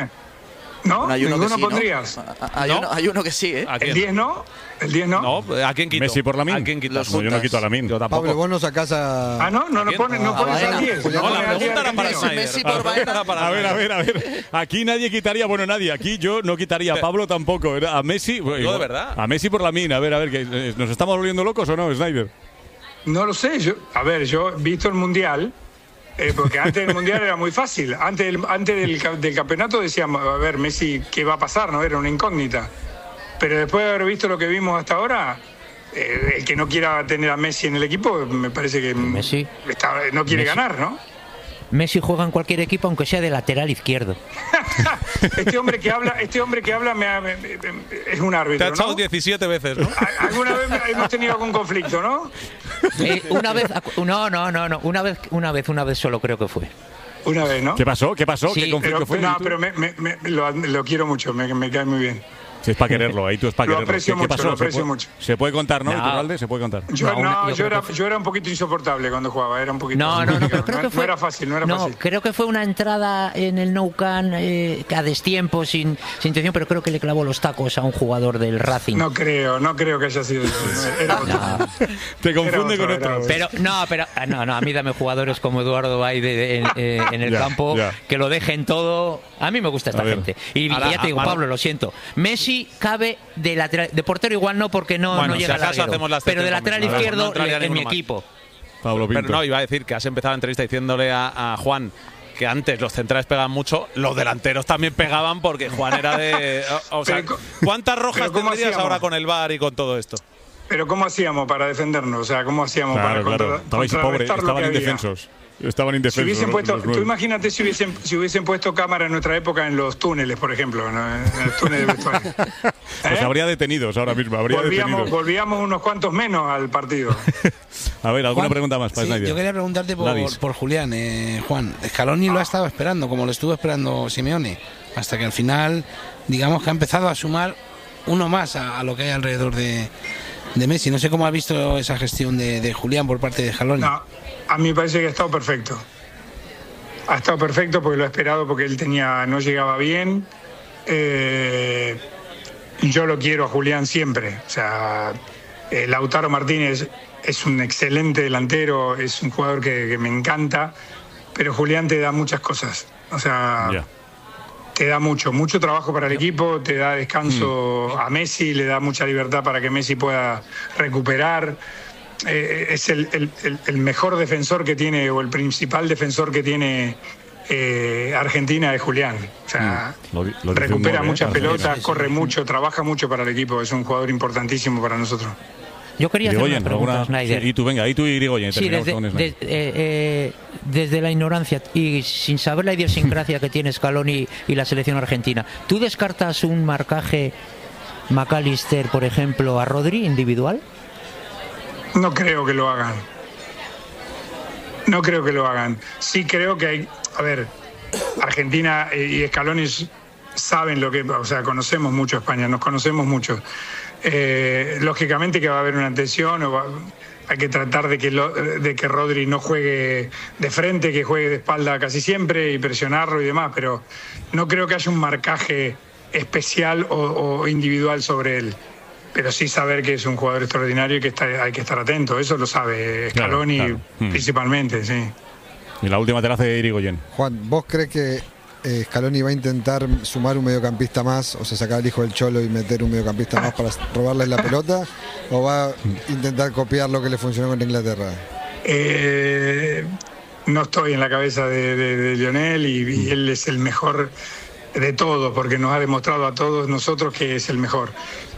¿No? Bueno, hay uno ¿Ninguno que sí, ¿no? pondrías? Hay, ¿No? Uno, hay uno que sí, ¿eh? ¿A quién? ¿El diez no? ¿El diez no? No, ¿a quién quito? Messi por Lamine. ¿A quién quitas? Los No, yo no juntas. quito a Lamine. Yo tampoco. Pablo, vos no sacás a... Ah, no, no, no quién? pones, no Ah, pones Baena. al diez. Julián No No, pones la al diez pregunta era para argentino. Snyder. Messi La por pregunta era Baena. para A ver, a Snyder. ver, a ver. Aquí nadie quitaría, bueno, nadie. Aquí yo no quitaría a Pablo tampoco. A Messi. Yo de verdad. A Messi por Lamine. A ver, a ver, que eh, ¿nos estamos volviendo locos o no, Snyder? No lo sé. Yo, a ver, yo he visto el Mundial, eh, porque antes del Mundial era muy fácil. Antes, del, antes del, ca- del campeonato decíamos, a ver, Messi, ¿qué va a pasar? No era una incógnita. Pero después de haber visto lo que vimos hasta ahora, eh, el que no quiera tener a Messi en el equipo, me parece que Messi. está- no quiere Messi. ganar, ¿no? Messi juega en cualquier equipo, aunque sea de lateral izquierdo. Este hombre que habla, este hombre que habla me ha- me- me- me- es un Te ha árbitro, echado ¿no? diecisiete veces, ¿no? A- Alguna vez hemos tenido algún conflicto, ¿no? Eh, una vez, acu- no, no, no, no, una vez, una vez, una vez solo creo que fue. Una vez, ¿no? ¿Qué pasó? ¿Qué pasó? Sí, ¿Qué conflicto Pero, fue? no, ¿Y tú? pero me, me- me- lo, lo quiero mucho, me, me cae muy bien. Si es para quererlo, ahí tú es para Lo quererlo. aprecio ¿Qué, qué mucho, pasó? lo aprecio ¿Se puede, mucho. se puede contar, ¿no, No. Iturralde? Se puede contar. Yo, No, no, yo yo, creo era, que- yo era un poquito insoportable cuando jugaba, era un poquito No, no, no, pero creo que no, fue. no era fácil, no era no, fácil. creo que fue una entrada en el Nou Camp eh, a destiempo, sin, sin intención, pero creo que le clavó los tacos a un jugador del Racing. No creo, no creo que haya sido eso. Era otro. Te confunde Era con otro, era otro. Pero no, pero ah, no, no, a mí dame jugadores como Eduardo Bay de, de- en, eh, en el Ya, campo ya. que lo dejen todo. A mí me gusta esta A ver. gente. Y, y Ahora, ya te digo, ahora- Pablo, lo siento. Messi cabe de lateral, de portero igual no porque no, Bueno, no si llega al acaso larguero. hacemos la Pero de excepción lateral con Messi. izquierdo No entraría en mi ninguno más. equipo. Pablo Pinto. Pero no, iba a decir que has empezado la entrevista diciéndole a, a Juan que antes los centrales pegaban mucho, los delanteros también pegaban porque Juan era de... O, o sea, Pero co- ¿cuántas rojas pero ¿cómo tendrías hacíamos? ahora con el V A R y con todo esto? Pero ¿cómo hacíamos para defendernos? O sea, ¿cómo hacíamos Claro, para claro. contra- Estabais pobres, contrarrestar lo estaban que había? indefensos. Estaban indefensos. Si hubiesen los- puesto, los tú nueve. imagínate si hubiesen, si hubiesen puesto cámara en nuestra época en los túneles, por ejemplo, ¿no? En los túneles del vestuario. Pues ¿Eh? habría detenidos ahora mismo, habría Volvíamos, detenidos. volvíamos unos cuantos menos al partido. A ver, ¿alguna Juan, pregunta más para sí, Snyder? yo quería preguntarte por, Davis. por Julián. Eh, Juan, Scaloni lo ha estado esperando, como lo estuvo esperando Simeone, hasta que al final, digamos que ha empezado a sumar uno más a, a lo que hay alrededor de, de Messi. No sé cómo ha visto esa gestión de, de Julián por parte de Scaloni. No, a mí me parece que ha estado perfecto. Ha estado perfecto porque lo ha esperado, porque él tenía, no llegaba bien. Eh, yo lo quiero a Julián siempre. O sea, eh, Lautaro Martínez es un excelente delantero, es un jugador que, que me encanta, pero Julián te da muchas cosas. O sea, Ya. te da mucho, mucho trabajo para el equipo, te da descanso a Messi, le da mucha libertad para que Messi pueda recuperar. Eh, es el, el- el- el mejor defensor que tiene, o el principal defensor que tiene eh, Argentina es Julián. O sea, mm, lo, lo recupera muy muchas bien, pelotas, sí, sí, corre sí. mucho, trabaja mucho para el equipo. Es un jugador importantísimo para nosotros. Yo quería hacer Irigoyen, una pregunta, alguna- Snyder. sí, y tú, venga, ahí tú y Irigoyen. Sí, terminamos desde, con de- Snyder. eh, eh, desde la ignorancia y sin saber la idiosincrasia que tiene Scaloni y la selección argentina, ¿tú descartas un marcaje McAllister, por ejemplo, a Rodri individual? No creo que lo hagan. No creo que lo hagan. Sí creo que hay... A ver, Argentina y Scaloni saben lo que... O sea, conocemos mucho a España, nos conocemos mucho. Eh, lógicamente que va a haber una tensión, o va- hay que tratar de que, lo- de que Rodri no juegue de frente, que juegue de espalda casi siempre y presionarlo y demás, pero no creo que haya un marcaje especial o, o individual sobre él. Pero sí saber que es un jugador extraordinario y que está, hay que estar atento, eso lo sabe Claro, Scaloni claro. Mm. principalmente, sí. Y la última te la hace Irigoyen. Juan, ¿vos crees que eh, Scaloni va a intentar sumar un mediocampista más, o sea, sacar al hijo del Cholo y meter un mediocampista más para robarles la pelota? ¿O va a intentar copiar lo que le funcionó con Inglaterra? Eh, no estoy en la cabeza de, de- de Lionel y, y él es el mejor de todos, porque nos ha demostrado a todos nosotros que es el mejor.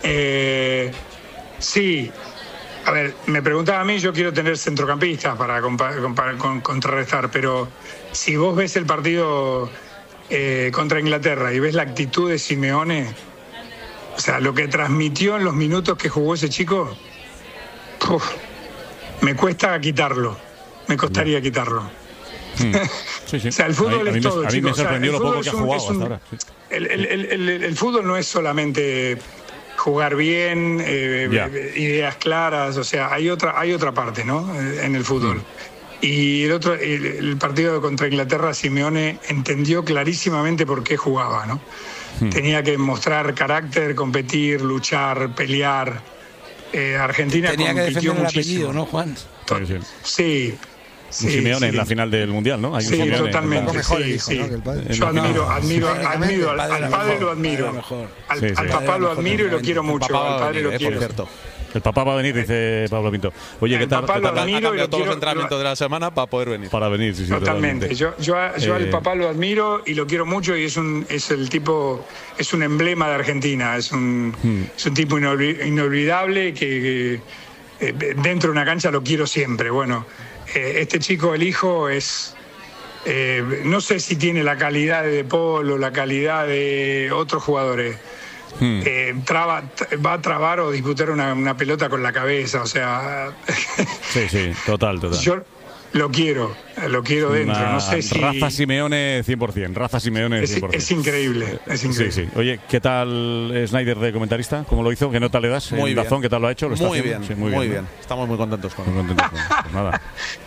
Eh, sí, a ver, me preguntaba a mí, yo quiero tener centrocampistas para compa- compa- con- contrarrestar, pero si vos ves el partido eh, contra Inglaterra y ves la actitud de Simeone, o sea, lo que transmitió en los minutos que jugó ese chico, uf, me cuesta quitarlo, me costaría quitarlo. Mm. Sí, sí. O sea, el fútbol a mí, es a mí todo, me, a mí me chicos. O sea, sorprendió el lo poco fútbol que ha es un- jugado es un- hasta ahora. Sí. El, el- el- el- el fútbol no es solamente jugar bien, eh, Ya. ideas claras, o sea, hay otra, hay otra parte, ¿no? Eh, En el fútbol. Y el otro, el, el partido contra Inglaterra, Simeone entendió clarísimamente por qué jugaba, ¿no? Hmm. Tenía que mostrar carácter, competir, luchar, pelear. Eh, Argentina Tenía que compitió defender el muchísimo. apellido, ¿no, Juan? Sí, sí. Sí. Un Sí, Simeone sí. en la final del Mundial, ¿no? Hay un Sí, Simeone en totalmente. la- Sí, sí. En Yo la final. admiro, admiro, Sí. admiro, al, al Técnicamente, padre el lo padre admiro. era mejor. Al, Sí, al sí. papá lo admiro y lo quiero El mucho. papá va Al a padre venir, lo eh, por quiero. cierto. El papá va a venir, dice Pablo Pinto. Oye, ¿qué El tal? papá ¿Qué lo tal? admiro Ha y lo cambiado todos quiero- los entrenamientos de la semana para poder venir. Para venir, sí, sí. Totalmente. Yo, yo, a- yo al Eh, papá lo admiro y lo quiero mucho y es un es el tipo, es un emblema de Argentina, es un, Hmm. es un tipo inolvi- inolvidable que, que, eh, dentro de una cancha lo quiero siempre. Bueno, eh, este chico, el hijo, es... eh, no sé si tiene la calidad de De Paul o la calidad de otros jugadores. Hmm. Eh, traba- t- va a trabar o disputar una, una pelota con la cabeza, o sea, Sí, sí, total, total. yo lo quiero, lo quiero dentro, Una no sé si... Raza Simeone cien por ciento. Raza Simeone Es, cien por ciento. es increíble, es increíble. Sí, sí. Oye, ¿qué tal eh, Snyder de comentarista? ¿Cómo lo hizo? ¿Qué nota le das? Muy ¿En bien. Dazón qué tal lo ha hecho? ¿Lo está Muy haciendo? bien, Sí, muy, muy bien. ¿no? Estamos muy contentos con él. Muy contentos con él. Pues nada.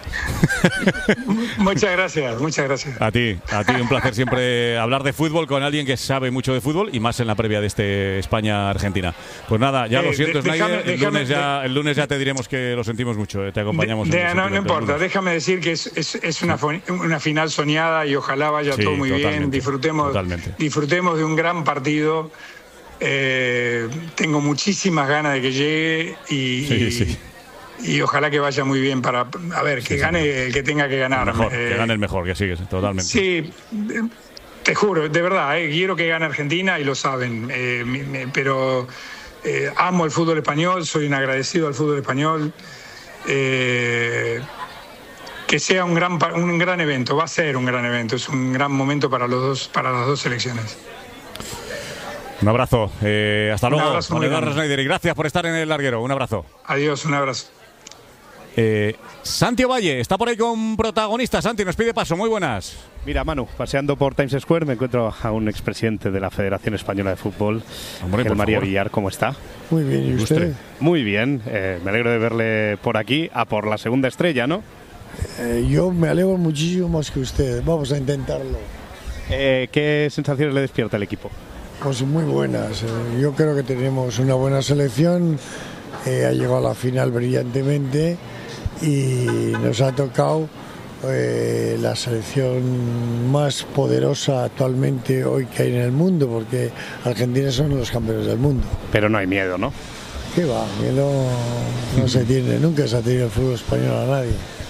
Muchas gracias, muchas gracias. A ti, a ti, un placer siempre hablar de fútbol con alguien que sabe mucho de fútbol y más en la previa de este España-Argentina. Pues nada, ya Eh, lo siento, de- Snyder. déjame- el, déjame- lunes ya, el lunes ya te diremos que lo sentimos mucho. eh, Te acompañamos. De- en los no, no sentidos del importa, lunes. déjame decir que es, es, es una, fo- una final soñada y ojalá vaya Sí, todo muy bien. totalmente, Disfrutemos, totalmente. disfrutemos de un gran partido. Eh, tengo muchísimas ganas de que llegue y, Sí, y- sí. y ojalá que vaya muy bien para, a ver, que gane el que tenga que ganar. El mejor, Eh, que gane el mejor, que sigues, totalmente. Sí, eh, te juro, de verdad, eh, quiero que gane Argentina y lo saben, eh, mi- mi- pero eh, amo el fútbol español, soy un agradecido al fútbol español. Eh, que sea un gran, pa- un gran evento, va a ser un gran evento, es un gran momento para, los dos, para las dos selecciones. Un abrazo. eh, hasta Un luego, abrazo Juan muy Eduardo grande. Snyder. Y gracias por estar en el larguero. Un abrazo. Adiós, un abrazo. Eh, Santi Ovalle está por ahí con protagonista. Santi, nos pide paso. Muy buenas. Mira, Manu, paseando por Times Square me encuentro a un expresidente de la Federación Española de Fútbol, Hombre, el por María favor. Villar. ¿Cómo está? Muy bien, ¿y Ilustre. usted? Muy bien, eh, me alegro de verle por aquí, a por la segunda estrella, ¿no? Eh, yo me alegro muchísimo más que usted. Vamos a intentarlo. Eh, ¿Qué sensaciones le despierta el equipo? Pues muy buenas. Eh, yo creo que tenemos una buena selección. Eh, ha llegado a la final brillantemente y nos ha tocado eh, la selección más poderosa actualmente hoy que hay en el mundo, porque Argentina son los campeones del mundo. Pero no hay miedo, ¿no? ¿Qué va? Miedo no se tiene, nunca se ha tenido el fútbol español a nadie.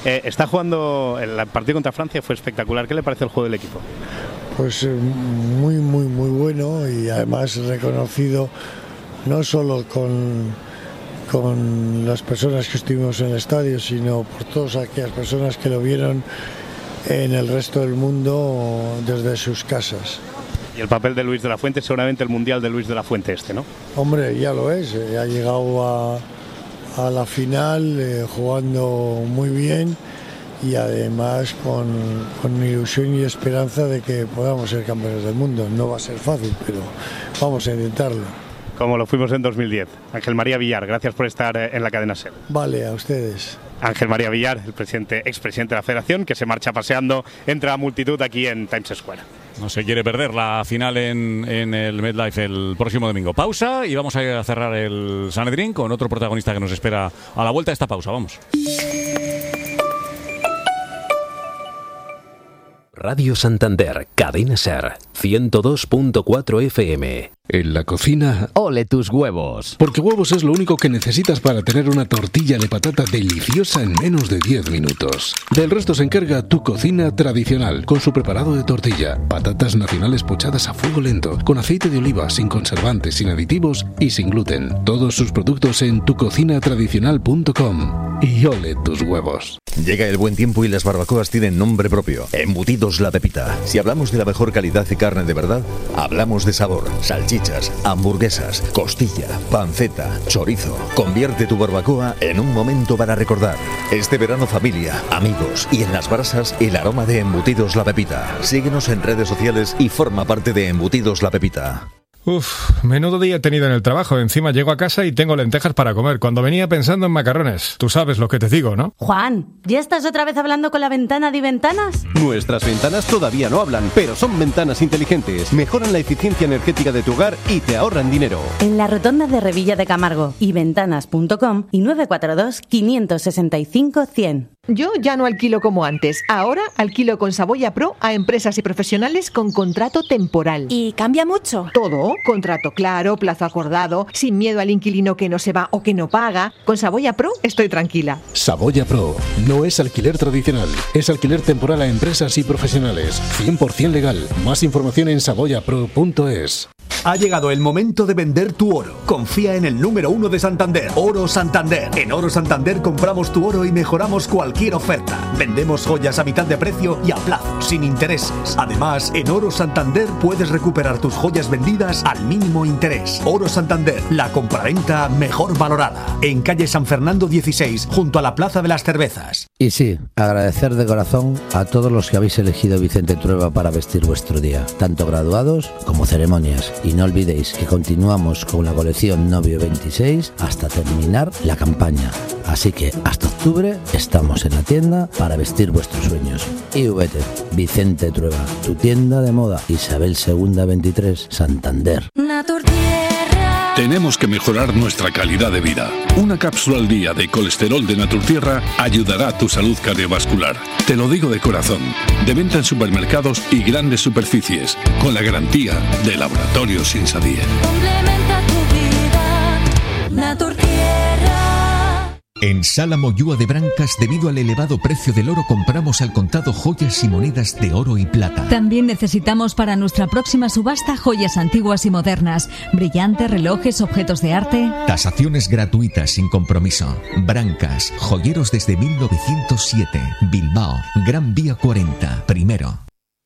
Eh, está jugando, el partido contra Francia fue espectacular. ¿Qué le parece el juego del equipo? Pues eh, muy, muy, muy bueno y además reconocido no solo con, con las personas que estuvimos en el estadio, sino por todas aquellas personas que lo vieron en el resto del mundo desde sus casas. Y el papel de Luis de la Fuente, seguramente el mundial de Luis de la Fuente este, ¿no? Hombre, ya lo es, eh, ha llegado a, a la final eh, jugando muy bien y además con, con ilusión y esperanza de que podamos ser campeones del mundo. No va a ser fácil, pero vamos a intentarlo. Como lo fuimos en dos mil diez. Ángel María Villar, gracias por estar en la cadena SER. Vale, a ustedes. Ángel María Villar, el presidente, expresidente de la Federación, que se marcha paseando entre la multitud aquí en Times Square. No se quiere perder la final en, en el MetLife el próximo domingo. Pausa y vamos a cerrar el Sanedrín con otro protagonista que nos espera a la vuelta de esta pausa. Vamos. Radio Santander, Cadena SER, ciento dos punto cuatro F M. En la cocina, ole tus huevos. Porque huevos es lo único que necesitas para tener una tortilla de patata deliciosa en menos de diez minutos. Del resto se encarga Tu Cocina Tradicional, con su preparado de tortilla, patatas nacionales pochadas a fuego lento, con aceite de oliva, sin conservantes, sin aditivos y sin gluten. Todos sus productos en tu cocina tradicional punto com. Y ole tus huevos. Llega el buen tiempo y las barbacoas tienen nombre propio. Embutidos La Pepita. Si hablamos de la mejor calidad de carne de verdad, hablamos de sabor, salchichas, hamburguesas, costilla, panceta, chorizo. Convierte tu barbacoa en un momento para recordar. Este verano familia, amigos y en las brasas el aroma de Embutidos La Pepita. Síguenos en redes sociales y forma parte de Embutidos La Pepita. Uf, menudo día he tenido en el trabajo. Encima llego a casa y tengo lentejas para comer, cuando venía pensando en macarrones. Tú sabes lo que te digo, ¿no? Juan, ¿ya estás otra vez hablando con la ventana de Ventanas? Nuestras ventanas todavía no hablan, pero son ventanas inteligentes. Mejoran la eficiencia energética de tu hogar y te ahorran dinero. En la rotonda de Revilla de Camargo y ventanas punto com y nueve cuatro dos, cinco seis cinco, cien. Yo ya no alquilo como antes. Ahora alquilo con Saboya Pro a empresas y profesionales con contrato temporal. ¿Y cambia mucho? Todo. Contrato claro, plazo acordado, sin miedo al inquilino que no se va o que no paga. Con Saboya Pro estoy tranquila. Saboya Pro no es alquiler tradicional, es alquiler temporal a empresas y profesionales. cien por ciento legal. Más información en saboya pro punto es. Ha llegado el momento de vender tu oro. Confía en el número uno de Santander, Oro Santander. En Oro Santander compramos tu oro y mejoramos cualquier oferta. Vendemos joyas a mitad de precio y a plazo, sin intereses. Además, en Oro Santander puedes recuperar tus joyas vendidas al mínimo interés. Oro Santander, la compraventa mejor valorada. En calle San Fernando dieciséis, junto a la Plaza de las Cervezas. Y sí, agradecer de corazón a todos los que habéis elegido Vicente Trueba para vestir vuestro día, tanto graduados como ceremonias. Y no olvidéis que continuamos con la colección Novio veintiséis hasta terminar la campaña. Así que hasta octubre estamos en la tienda para vestir vuestros sueños. Y vete, Vicente Trueba, tu tienda de moda, Isabel segunda veintitrés, Santander. Tenemos que mejorar nuestra calidad de vida. Una cápsula al día de colesterol de Naturtierra ayudará a tu salud cardiovascular. Te lo digo de corazón. De venta en supermercados y grandes superficies, con la garantía de Laboratorios Insadie. Complementa tu vida, Naturtierra. En Sala Moyúa de Brancas, debido al elevado precio del oro, compramos al contado joyas y monedas de oro y plata. También necesitamos para nuestra próxima subasta joyas antiguas y modernas, brillantes, relojes, objetos de arte. Tasaciones gratuitas sin compromiso. Brancas, joyeros desde mil novecientos siete. Bilbao, Gran Vía cuarenta, primero.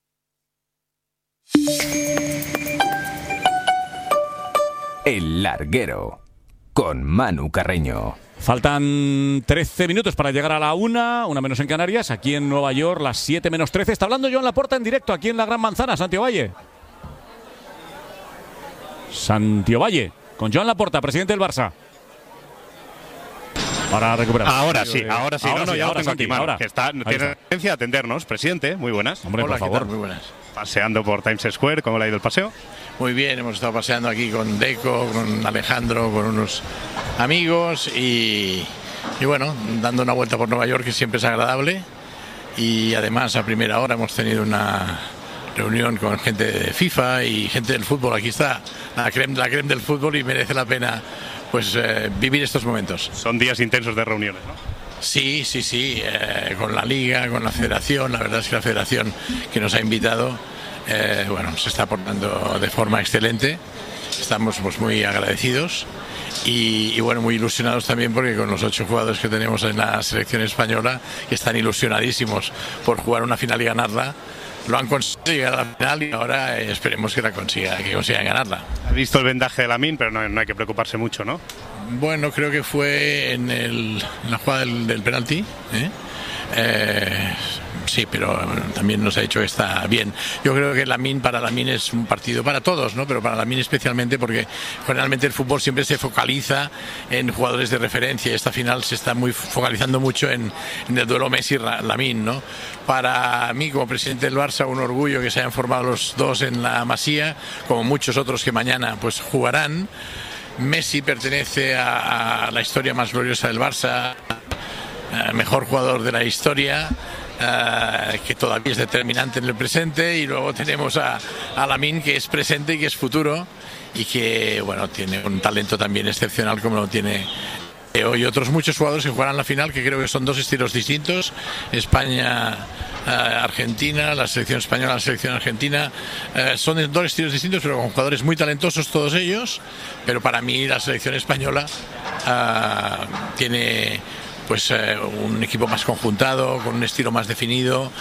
El Larguero, con Manu Carreño. Faltan trece minutos para llegar a la una, una menos en Canarias, aquí en Nueva York, las siete menos trece. Está hablando Joan Laporta en directo aquí en la Gran Manzana, Santiago Valle. Santiago Valle, con Joan Laporta, presidente del Barça. Para recuperar. Ahora sí, ahora sí. Ahora no, no, sí, ya ahora, lo tengo aquí, Santi, Manu, ahora. que está, tiene está. tendencia a atendernos. Presidente, muy buenas. Hombre, Hola, por ¿qué favor. tal? Muy buenas. Paseando por Times Square, ¿cómo le ha ido el paseo? Muy bien, hemos estado paseando aquí con Deco, con Alejandro, con unos amigos y, y bueno, dando una vuelta por Nueva York, que siempre es agradable. Y además a primera hora hemos tenido una reunión con gente de FIFA y gente del fútbol. Aquí está la creme, la creme del fútbol y merece la pena pues eh, vivir estos momentos. Son días intensos de reuniones, ¿no? Sí, sí, sí, eh, con la Liga, con la Federación, la verdad es que la Federación que nos ha invitado, eh, bueno, se está portando de forma excelente, estamos pues, muy agradecidos y, y bueno, muy ilusionados también porque con los ocho jugadores que tenemos en la selección española, que están ilusionadísimos por jugar una final y ganarla, lo han conseguido llegar a la final y ahora eh, esperemos que la consiga, que consigan ganarla. Ha visto el vendaje de Lamine, pero no, no hay que preocuparse mucho, ¿no? Bueno, creo que fue en, el, en la jugada del, del penalti. ¿eh? Eh, sí, pero también nos ha dicho que está bien. Yo creo que Lamine, para Lamine es un partido para todos, ¿no? Pero para Lamine especialmente porque generalmente el fútbol siempre se focaliza en jugadores de referencia y esta final se está muy focalizando mucho en, en el duelo Messi-Lamine, ¿no? Para mí, como presidente del Barça, un orgullo que se hayan formado los dos en la Masía, como muchos otros que mañana pues jugarán. Messi pertenece a, a la historia más gloriosa del Barça, eh, mejor jugador de la historia, eh, que todavía es determinante en el presente, y luego tenemos a, a Lamine, que es presente y que es futuro y que bueno, tiene un talento también excepcional como lo tiene Leo y otros muchos jugadores que jugarán la final, que creo que son dos estilos distintos. España, eh, Argentina, la selección española, la selección argentina, eh, son dos estilos distintos pero con jugadores muy talentosos todos ellos, pero para mí la selección española eh, tiene pues eh, un equipo más conjuntado, con un estilo más definido.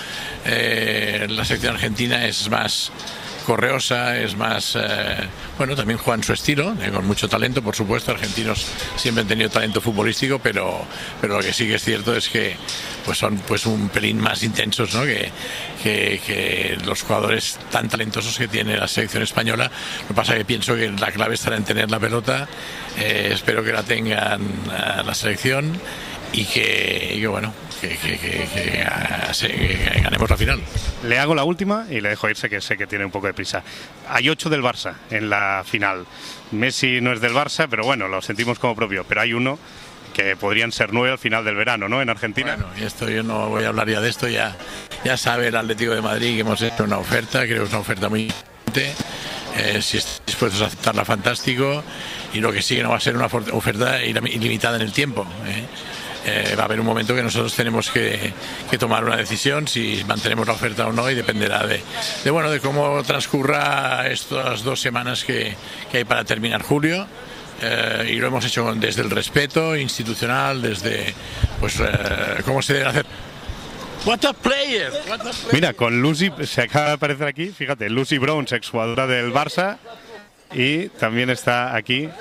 Eh, la selección argentina es más correosa, es más, eh, bueno, también juegan su estilo, eh, con mucho talento, por supuesto. Argentinos siempre han tenido talento futbolístico, pero, pero lo que sí que es cierto es que pues son pues un pelín más intensos, ¿no? que, que, que los jugadores tan talentosos que tiene la selección española. Lo que pasa es que pienso que la clave estará en tener la pelota, eh, espero que la tengan uh, la selección y que, y que bueno, que, que, que, que, uh, se, que ganemos la final. Le hago la última y le dejo irse, que sé que tiene un poco de prisa. Hay ocho del Barça en la final. Messi no es del Barça, pero bueno, lo sentimos como propio. Pero hay uno que podrían ser nueve al final del verano, ¿no? En Argentina. Bueno, y esto yo no voy a hablar ya de esto. Ya, ya sabe el Atlético de Madrid que hemos hecho una oferta, creo que es una oferta muy importante. Eh, si están dispuestos a aceptarla, fantástico. Y lo que sí que no va a ser una oferta ilimitada en el tiempo, ¿eh? Eh, va a haber un momento que nosotros tenemos que, que tomar una decisión si mantenemos la oferta o no, y dependerá de, de bueno de cómo transcurra estas dos semanas que, que hay para terminar julio. Eh, y lo hemos hecho desde el respeto institucional, desde pues eh, cómo se debe hacer. What a player, what a player. Mira, con Lucy, se acaba de aparecer aquí, fíjate, Lucy Bronze, exjugadora del Barça, y también está aquí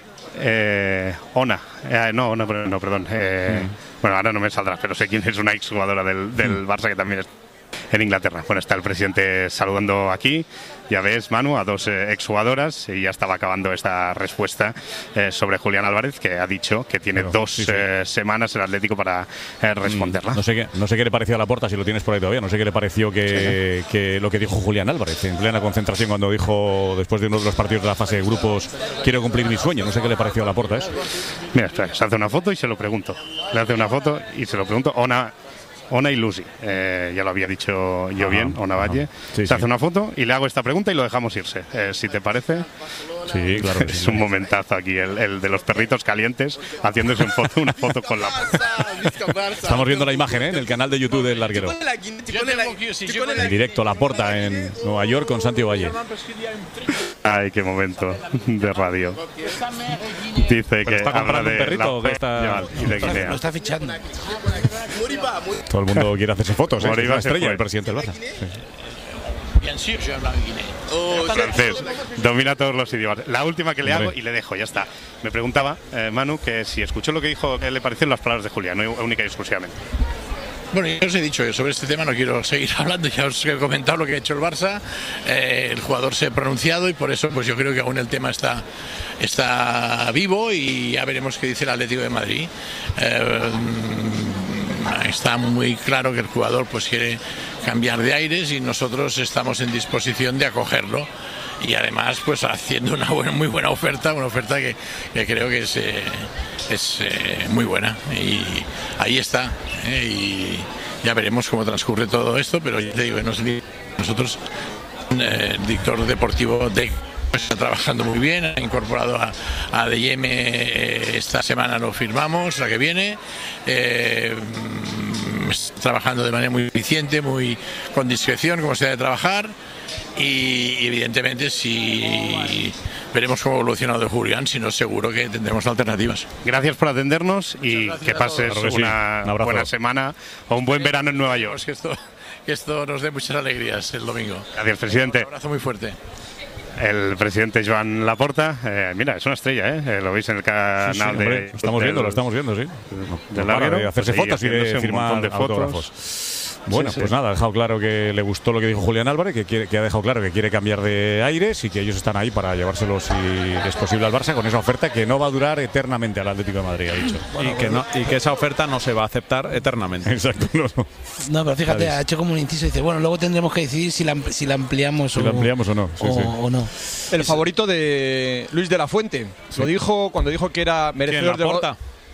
Eh, Ona, eh, no, no, no, perdón. Eh, mm. Bueno, ahora no me saldrá, pero sé quién es una exjugadora del, del mm. Barça que también es en Inglaterra. Bueno, está el presidente saludando aquí. Ya ves, Manu, a dos eh, exjugadoras, y ya estaba acabando esta respuesta eh, sobre Julián Álvarez, que ha dicho que tiene Pero, dos sí, sí. Eh, semanas el Atlético para eh, responderla. No sé qué, no sé qué le pareció a Laporta, si lo tienes por ahí todavía. No sé qué le pareció que, sí. que lo que dijo Julián Álvarez en plena concentración, cuando dijo, después de uno de los partidos de la fase de grupos, quiero cumplir mi sueño. No sé qué le pareció a Laporta eso. Mira, espera, se hace una foto y se lo pregunto. Le hace una foto y se lo pregunto. Ona. Ona y Lucy, eh, ya lo había dicho yo, ajá, bien, Ona Valle. Sí, se sí. hace una foto y le hago esta pregunta y lo dejamos irse, eh, si te parece. Sí, claro. Es un momentazo aquí, el, el de los perritos calientes haciéndose un foto, una foto con la. Estamos viendo la imagen, ¿eh? En el canal de YouTube del Larguero. En directo, Laporta en Nueva York con Santiago Valle. Ay, qué momento de radio. Dice que está comprando un perrito que está y de Guinea. Lo está fichando. Todo el mundo quiere hacerse fotos, ¿eh? Es una estrella, el presidente del Barça. Sí. Oh, francés, domina todos los idiomas. La última que le hago y le dejo, ya está. Me preguntaba, eh, Manu, que si escuchó lo que dijo, que le parecieron las palabras de Julián, no única y exclusivamente. Bueno, yo os he dicho que sobre este tema no quiero seguir hablando, ya os he comentado lo que ha hecho el Barça, eh, el jugador se ha pronunciado y por eso pues yo creo que aún el tema está, está vivo y ya veremos qué dice el Atlético de Madrid. Eh, está muy claro que el jugador pues quiere cambiar de aires y nosotros estamos en disposición de acogerlo. Y además pues haciendo una buena, muy buena oferta, una oferta que, que creo que es, eh, es eh, muy buena y ahí está, eh, y ya veremos cómo transcurre todo esto, pero ya te digo, nosotros, eh, el director deportivo de está trabajando muy bien, ha incorporado a, a D M, eh, esta semana lo firmamos, la que viene, eh, está trabajando de manera muy eficiente, muy con discreción, como se debe trabajar, y, y evidentemente si veremos cómo evoluciona lo de Julián, si no seguro que tendremos alternativas. Gracias por atendernos y que pases Claro que sí. una Un abrazo. buena semana o un buen verano en Nueva York. Que esto, que esto nos dé muchas alegrías el domingo. Gracias, presidente. Un abrazo muy fuerte. El presidente Joan Laporta, eh, mira, es una estrella, ¿eh? Eh, lo veis en el canal Sí, sí, hombre, de... estamos del- viendo, lo estamos viendo, sí. del No para Larguero, de hacerse pues ahí fotos y de haciéndose un firmar montón de fotos. autógrafos. Bueno, Sí, pues sí. nada, ha dejado claro que le gustó lo que dijo Julián Álvarez, que, quiere, que ha dejado claro que quiere cambiar de aires y que ellos están ahí para llevárselo si es posible al Barça con esa oferta que no va a durar eternamente al Atlético de Madrid, ha dicho. y, que no, y que esa oferta no se va a aceptar eternamente. Exacto. No, no. No, pero fíjate, ¿Sabes? ha hecho como un inciso y dice, bueno, luego tendremos que decidir si la, si la ampliamos, Si o, la ampliamos o no. Sí, o, sí. o no. El favorito de Luis de la Fuente. Lo dijo cuando dijo que era merecedor de Laporta?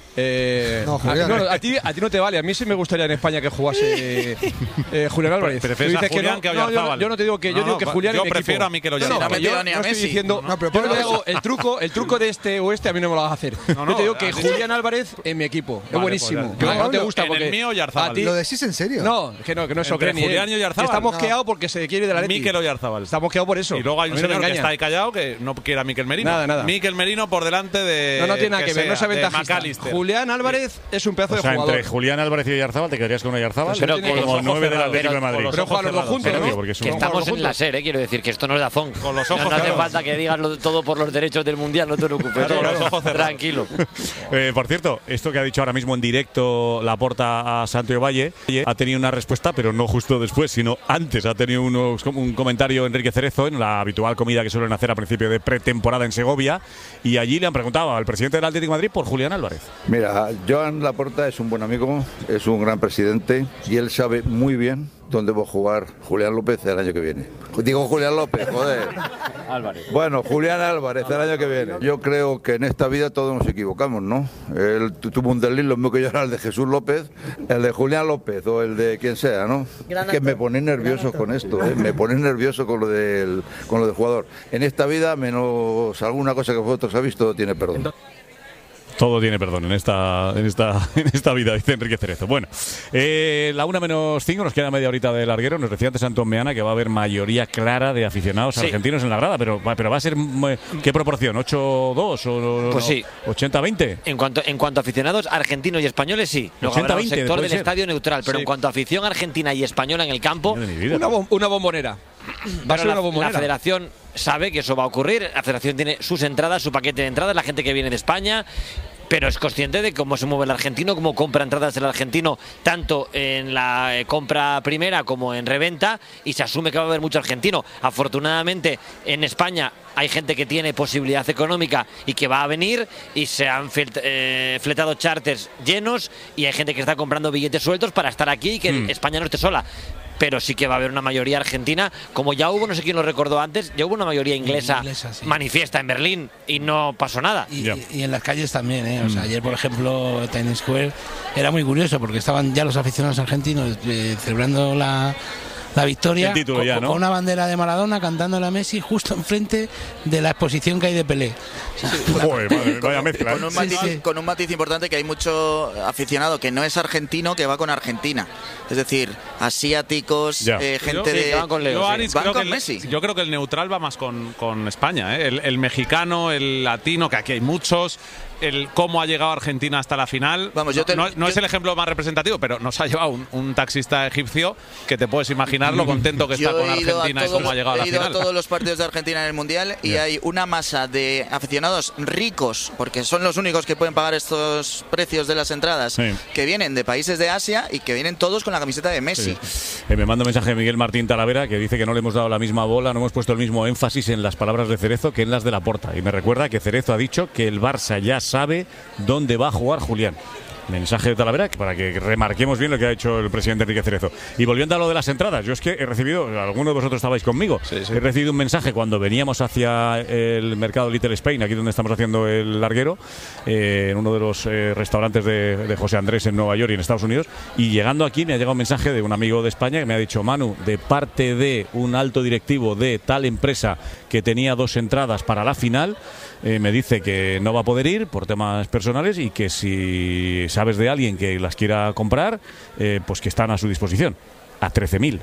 Eh, No, a, Julián. no, no, a ti, a ti no te vale. A mí sí me gustaría en España que jugase eh, Julián Álvarez. ¿Prefieres Tú a dices Julián no, que a no, yo, Oyarzabal? yo no te digo que No, yo digo no, que Julián yo y mi prefiero equipo. a Mikel No, no, Oyarzabal. que yo No ha metido ni a no estoy Messi. diciendo. No, pero yo no por te eso- digo el truco, el truco de este o este a mí no me lo vas a hacer. no, yo te digo que así- Julián Álvarez en mi equipo. Es Vale, buenísimo. pues Que ya- no te no, gusta en el porque mío, Oyarzabal. a ti- ¿Lo decís en serio? No, que no, que no es Entre Ocreni, Julián eh. y Oyarzabal. Estamos No. quedados porque se quiere de la Leti. Mikel Oyarzabal. Estamos quedados por eso. Y luego hay un A mí no me señor que engaña. está ahí callado que no quiere a Mikel Merino. Nada, nada. Mikel Merino por delante de. No, no tiene nada que, ver, no es sea, de aventajista. McAllister. Julián Álvarez es un pedazo O sea, de jugador. entre Julián Álvarez y Oyarzabal, ¿te quedarías con Oyarzabal? Pero como con los como ojos nueve del cerrados. Atlético de Pero- Madrid. con Pero los juegan los dos ojos juntos, cerrados. ¿no? Porque es Que un- estamos en la SER, ¿eh? Quiero decir que esto no es Dazón. Con los No, ojos no hace cerrados. falta que digas lo- todo por los derechos del Mundial, no te preocupes. Claro, ¿eh? los ojos cerrados. Tranquilo. Eh, por cierto, esto que ha dicho ahora mismo en directo Laporta a Santiago Valle ha tenido una respuesta, pero no justo después, sino antes. Ha tenido unos, un comentario Enrique Cerezo en la habitual comida que suelen hacer a principio de pretemporada en Segovia, y allí le han preguntado al presidente del Atlético de Madrid por Julián Álvarez. Mira, Joan Laporta es un buen amigo, es un gran presidente y él sabe muy bien dónde va a jugar Julián López el año que viene. Digo Julián López, joder. Álvarez. Bueno, Julián Álvarez el año que viene. Yo creo que en esta vida todos nos equivocamos, ¿no? Él tu- tuvo un desliz, lo mismo que yo era el de Jesús López, el de Julián López o el de quien sea, ¿no? Gran Es que me actor, ponéis nervioso gran con esto, ¿eh? Me ponéis nervioso con lo del con lo del jugador. En esta vida, menos alguna cosa que vosotros habéis, todo tiene perdón. Todo tiene perdón en esta, en esta, en esta vida, dice Enrique Cerezo. Bueno, eh, la una menos cinco, nos queda media horita de larguero. Nos decía antes Antón Meana que va a haber mayoría clara de aficionados Sí. argentinos en la grada, pero, va- pero va a ser, mm, ¿qué proporción? ¿ocho dos o Pues sí. ochenta veinte? En cuanto, en cuanto a aficionados argentinos y españoles, sí. Luego ochenta habrá un veinte, sector puede del ser. estadio neutral, pero Sí. en cuanto a afición argentina y española en el campo, Una, bom- una bombonera. Va a pero ser la, una bombonera. la federación sabe que eso va a ocurrir. La federación tiene sus entradas, su paquete de entradas, la gente que viene de España. Pero es consciente de cómo se mueve el argentino, cómo compra entradas el argentino, tanto en la eh, compra primera como en reventa, y se asume que va a haber mucho argentino. Afortunadamente, en España hay gente que tiene posibilidad económica y que va a venir, y se han flet- eh, fletado charters llenos, y hay gente que está comprando billetes sueltos para estar aquí y que Hmm. España no esté sola. Pero sí que va a haber una mayoría argentina, como ya hubo, no sé quién lo recordó antes, ya hubo una mayoría inglesa, Inglesa, sí. manifiesta en Berlín y no pasó nada. Y, y- y en las calles también, ¿eh? O sea, ayer, por ejemplo, Times Square era muy curioso porque estaban ya los aficionados argentinos eh, celebrando la, la victoria El título con, ya, ¿no? con una bandera de Maradona cantándole a Messi justo enfrente de la exposición que hay de Pelé. O sea, Joder, madre, vaya mezcla. Con un, Sí, matiz, sí. con un matiz importante, que hay mucho aficionado que no es argentino que va con Argentina. Es decir, asiáticos, Ya. eh, Yo- gente sí, de... que van con Leo, Yo, sí. Aris, Van creo con que el- Messi. Yo creo que el neutral va más con, con España, ¿eh? el, el mexicano, el latino, que aquí hay muchos, el cómo ha llegado Argentina hasta la final. Vamos, yo te- no, no yo- es el ejemplo más representativo, pero nos ha llevado un, un taxista egipcio que te puedes imaginar lo contento que está Yo con he ido a Argentina y todos cómo ha los- llegado a la he ido a final. todos los partidos de Argentina en el Mundial y Ya. hay una masa de aficionados ricos, porque son los únicos que pueden pagar estos precios de las entradas, Sí. que vienen de países de Asia y que vienen todos con la camiseta de Messi. Eh, me manda un mensaje Miguel Martín Talavera que dice que no le hemos dado la misma bola, no hemos puesto el mismo énfasis en las palabras de Cerezo que en las de Laporta. Y me recuerda que Cerezo ha dicho que el Barça ya sabe dónde va a jugar Julián. Mensaje de Talavera para que remarquemos bien lo que ha hecho el presidente Enrique Cerezo. Y volviendo a lo de las entradas, yo es que he recibido, alguno de vosotros estabais conmigo, sí, sí. he recibido un mensaje cuando veníamos hacia el mercado Little Spain, aquí donde estamos haciendo el larguero, eh, en uno de los eh, restaurantes de, de José Andrés en Nueva York y en Estados Unidos, y llegando aquí me ha llegado un mensaje de un amigo de España que me ha dicho: Manu, de parte de un alto directivo de tal empresa que tenía dos entradas para la final, eh, me dice que no va a poder ir por temas personales y que si sabes de alguien que las quiera comprar, eh, pues que están a su disposición. A trece mil.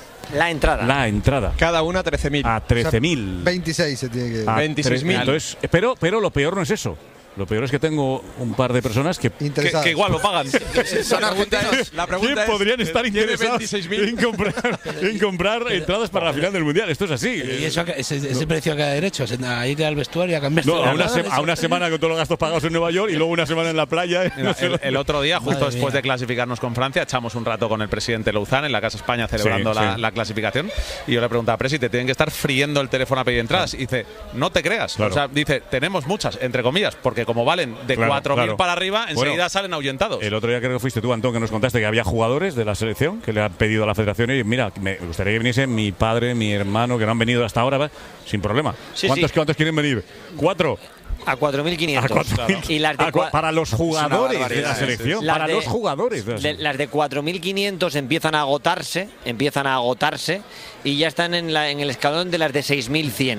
La entrada. La entrada. Cada una trece mil. A trece mil. O sea, veintiséis se tiene que... veintiséis mil. Entonces, pero, pero lo peor no es eso. Lo peor es que tengo un par de personas que, que, que igual lo pagan. Son argentinos. La pregunta es, podrían estar interesados en comprar, en comprar entradas para la final del Mundial. Esto es así. ¿Y eso, ese, ese no. precio que ha derecho? ¿A ir al vestuario a cambiar? No, a una, se, a una semana con todos los gastos pagados en Nueva York y luego una semana en la playa. Mira, el, el otro día, justo Madre después mía. de clasificarnos con Francia, echamos un rato con el presidente Louzán en la Casa España celebrando sí, la, sí. la clasificación. Y yo le preguntaba, Presi, te tienen que estar friendo el teléfono a pedir entradas. Y dice, no te creas. Claro. O sea, dice, tenemos muchas, entre comillas, porque como valen de Claro, cuatro mil claro. para arriba, enseguida bueno, salen ahuyentados. El otro día creo que fuiste tú, Antón, que nos contaste que había jugadores de la selección que le han pedido a la federación y mira, me gustaría que viniese mi padre, mi hermano, que no han venido hasta ahora, ¿va? Sin problema. Sí, ¿Cuántos, sí. ¿Cuántos quieren venir? ¿Cuatro? A cuatro mil quinientos. Claro. Y las de a, para los jugadores de la selección. Las para de, los jugadores. De la de, las de cuatro mil quinientos empiezan a agotarse, empiezan a agotarse y ya están en, la, en el escalón de las de seis mil cien.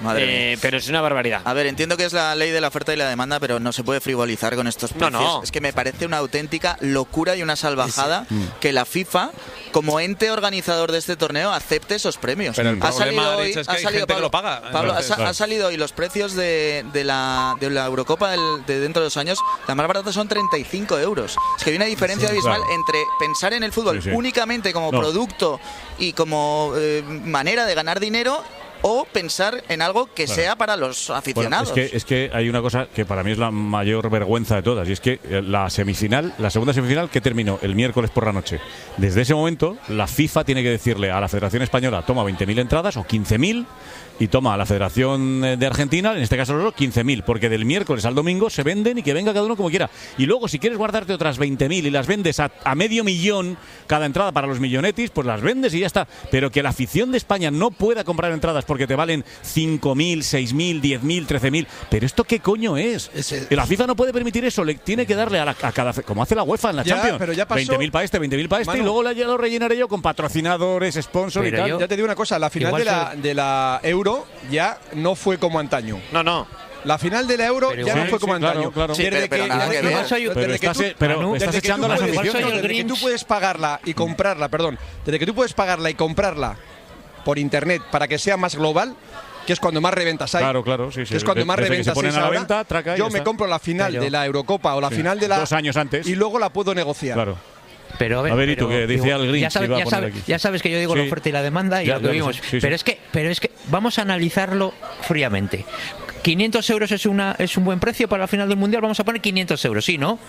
Eh, pero es una barbaridad. A ver, entiendo que es la ley de la oferta y la demanda, pero no se puede frivolizar con estos precios. No, no. Es que me parece una auténtica locura y una salvajada sí, sí. que la FIFA, como ente organizador de este torneo, acepte esos premios. Pero el ha problema, salido hoy, Rich, es que ha hay salido gente Pablo, que lo paga. Pablo, Entonces, ha, claro. ha salido hoy los precios de, de la de la Eurocopa del, de dentro de dos años. La más barata son treinta y cinco euros. Es que hay una diferencia sí, abismal claro. entre pensar en el fútbol sí, sí. únicamente como no. producto y como eh, manera de ganar dinero, o pensar en algo que Claro. sea para los aficionados. Bueno, es, que, es que hay una cosa que para mí es la mayor vergüenza de todas, y es que la semifinal, la segunda semifinal que terminó el miércoles por la noche, desde ese momento la FIFA tiene que decirle a la Federación Española: toma veinte mil entradas o quince mil, y toma a la Federación de Argentina, en este caso los quince mil, porque del miércoles al domingo se venden y que venga cada uno como quiera. Y luego, si quieres guardarte otras veinte mil y las vendes a, a medio millón cada entrada para los millonetis, pues las vendes y ya está. Pero que la afición de España no pueda comprar entradas porque te valen cinco mil, seis mil, diez mil, trece mil. ¿Pero esto qué coño es? Ese... La FIFA no puede permitir eso, le tiene que darle a, la, a cada... como hace la UEFA en la ya, Champions. Pero ya pasó... veinte mil para este, veinte mil para este, Manu, y luego la, ya lo rellenaré yo con patrocinadores, sponsors y tal. Yo, ya te digo una cosa, la final de la, de la Euro ya no fue como antaño. No, no. La final de la Euro pero ya sí, no fue como sí, antaño. Claro, claro. Sí, pero, pero nada que ver. Pero estás, pero estás echando las aficiones. Desde que tú puedes pagarla y comprarla, perdón, desde que tú puedes pagarla y comprarla por internet para que sea más global, que es cuando más reventas hay. Claro, claro, sí, sí. Que es cuando más Desde reventas que se ponen hay a la ahora, venta, traca y yo ya me está. compro la final Pero- de la Eurocopa o la Sí. final de la Dos años antes. y luego la puedo negociar. Claro. Pero a ver, A ver, ¿y tú pero, qué? Dice digo, Al Grinch ya, sabes, que iba a ya, poner sabes, aquí. ya sabes que yo digo Sí. la oferta y la demanda y Ya, lo que ya lo vimos. sé, sí, pero sí. es que, pero es que vamos a analizarlo fríamente. quinientos euros es una es un buen precio para la final del mundial. Vamos a poner quinientos euros, ¿sí, no?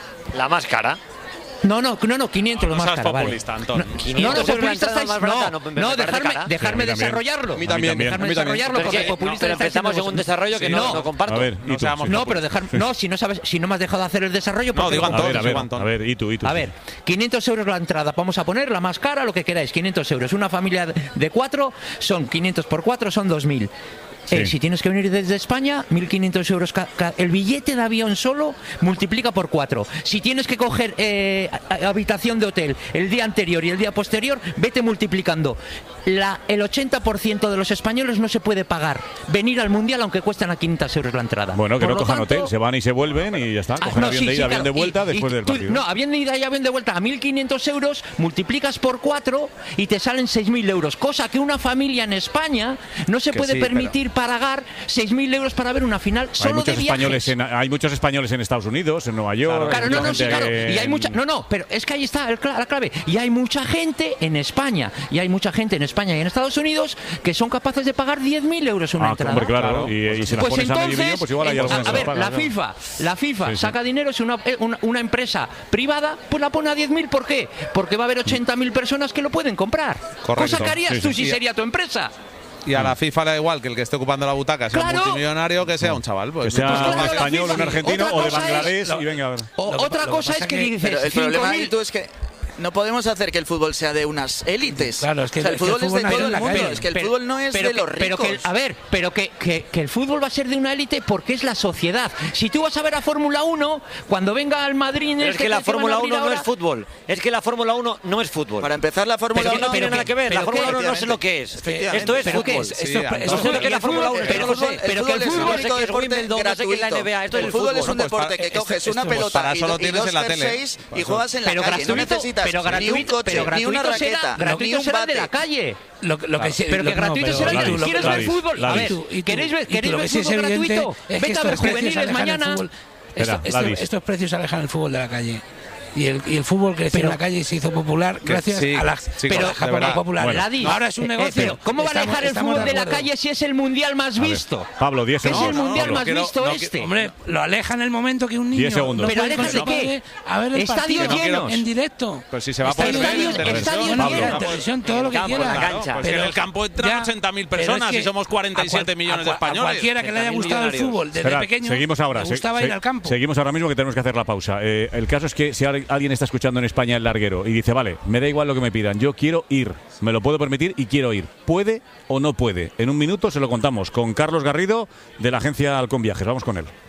La más cara. No, no, no, no, quinientos No, lo no más seas caro, vale. populista, Antón. No, quinientos no, euros la populista entrada estáis, más barata, no, no, me no, parece dejarme, cara. dejarme Sí, a mí también. desarrollarlo. A mí también, Dejarme a mí también. desarrollarlo Pero, porque es que- populista pero estáis empezamos en siendo un desarrollo que Sí, no, no. no comparto. A ver, ¿y No tú? seamos No, pero dejar, no, si no sabes, si no me has dejado hacer el desarrollo, No, porque digo no- A Antón, ver, a ver, digo Antón. a ver, ¿y tú? ¿Y tú? A ver, quinientos euros la entrada. Vamos a poner la más cara, lo que queráis. quinientos euros. Una familia de cuatro son quinientos por cuatro, son dos mil. Sí. Eh, si tienes que venir desde España, mil quinientos euros. ca- ca- el billete de avión solo multiplica por cuatro. Si tienes que coger eh, a- habitación de hotel el día anterior y el día posterior, vete multiplicando. La, el ochenta por ciento de los españoles no se puede pagar venir al Mundial aunque cuestan a quinientos euros la entrada. Bueno, que Por no lo cojan tanto- hotel, se van y se vuelven y ya está. Ah, Cogen no, avión sí, de sí, ida, avión claro. de vuelta Y- después y del tú- partido. No, avión de ida y avión de vuelta a mil quinientos euros, multiplicas por cuatro y te salen seis mil euros. Cosa que una familia en España no se Que puede sí, permitir pagar seis mil euros para ver una final Hay solo muchos, de viajes. españoles en, hay muchos españoles en Estados Unidos, en Nueva York. Claro, hay no, mucha no, sí, gente claro. en- Y hay mucha, no, no, pero es que ahí está el cla- la clave. Y hay mucha gente en España, y hay mucha gente en España y en Estados Unidos que son capaces de pagar diez mil euros una Ah, entrada. hombre, claro. Y, y si las Pues pones a medio entonces, millón, pues igual hay eh, algunas a, que a las ver, pagan, la claro. FIFA, la FIFA Sí, sí. saca dinero, es una, eh, una, una empresa privada, pues la pone a diez mil. ¿Por qué? Porque va a haber ochenta mil personas que lo pueden comprar. Correcto. Cosa que harías Sí, tú sí. si sería tu empresa. Y a la FIFA le da igual que el que esté ocupando la butaca sea Claro. un multimillonario que sea un chaval. Pues, Que sea pues, un claro, español, un argentino Otra o de cosa Bangladesh es- y venga a ver. O- Lo- otra lo que cosa pasa es que que- dices pero el cinco problema mil ahí tú es que no podemos hacer que el fútbol sea de unas élites. Claro, es que o sea, el es que el fútbol es fútbol de nació todo en el la mundo. calle. Es que el Pero- fútbol no es pero de que- los pero ricos. que, a ver, pero que, que- que el fútbol va a ser de una élite porque es la sociedad. Si tú vas a ver a Fórmula uno, cuando venga al Madrid... Pero es este que la van a Fórmula abrir uno no ahora- es fútbol. Es que la Fórmula uno no es fútbol. Para empezar, la Fórmula Pero que uno no tiene pero nada que- que ver. La pero Fórmula que- uno no sé lo que es. Efectivamente. Esto es ¿Pero qué fútbol. es? Esto- Sí, esto- Antonio. No sé lo que es la El fútbol- Fórmula uno. el Pero no fútbol- sé. el Pero que el fútbol es fútbol el no sé único qué es deporte Wimbledon, no sé qué es la N B A. Esto es El el fútbol es fútbol. un deporte que Esto- coges esto- una pues pelota para y, eso lo do- y tienes dos en la tele. jerseys y juegas en la Pero calle. No gratuito, necesitas pero ni un gratuito, coche, pero ni una gratuito será, raqueta, ni gratuito un será de la bate. calle. Lo, lo que sí- Pero que lo- gratuito no, será. pero- ¿Y tú Gladys, quieres ver Gladys, fútbol? A Gladys. ver, Y tú- y tú- ¿queréis ver, y tú queréis lo ver que sí es fútbol evidente gratuito? es que Vete a estos ver precios juveniles alejan el mañana. fútbol. Espera, Esto- esto- Gladys. estos precios alejan el fútbol de la calle. Y el, y el fútbol creció Pero- en la calle y se hizo popular Que gracias sí, a la chicos, pero de Japón verdad. popular. Bueno. Gladys, Ahora es un eh, negocio. pero ¿cómo va a Estamos- dejar el estamos fútbol de la acuerdo. calle si es el mundial más A ver, visto? Pablo, diez Es el segundos. mundial Pablo. más quiero- visto no este. Hombre, lo aleja en el momento que un niño Diez segundos. no Pero puede alejas con de su qué? padre a ver el Estadios partido llenos. en directo. Pues si se va a poder ver en Estadios- televisión. estadios Bueno, llenos. en televisión todo lo que campo, en quiera. la cancha. Pues en el campo entran ya, ochenta mil pero es personas que y somos cuarenta y siete a cua- millones de a cua- españoles. A cualquiera que le haya treinta mil gustado el millonarios. fútbol desde Esperad, pequeño seguimos ahora. le se- gustaba se- ir al campo. Seguimos ahora mismo que tenemos que hacer la pausa. Eh, el caso es que si ahora alguien está escuchando en España el larguero y dice, vale, me da igual lo que me pidan, yo quiero ir, me lo puedo permitir y quiero ir. ¿Puede o no puede? En un minuto se lo contamos con Carlos Garrido de la agencia Halcón Viajes. Vamos con él.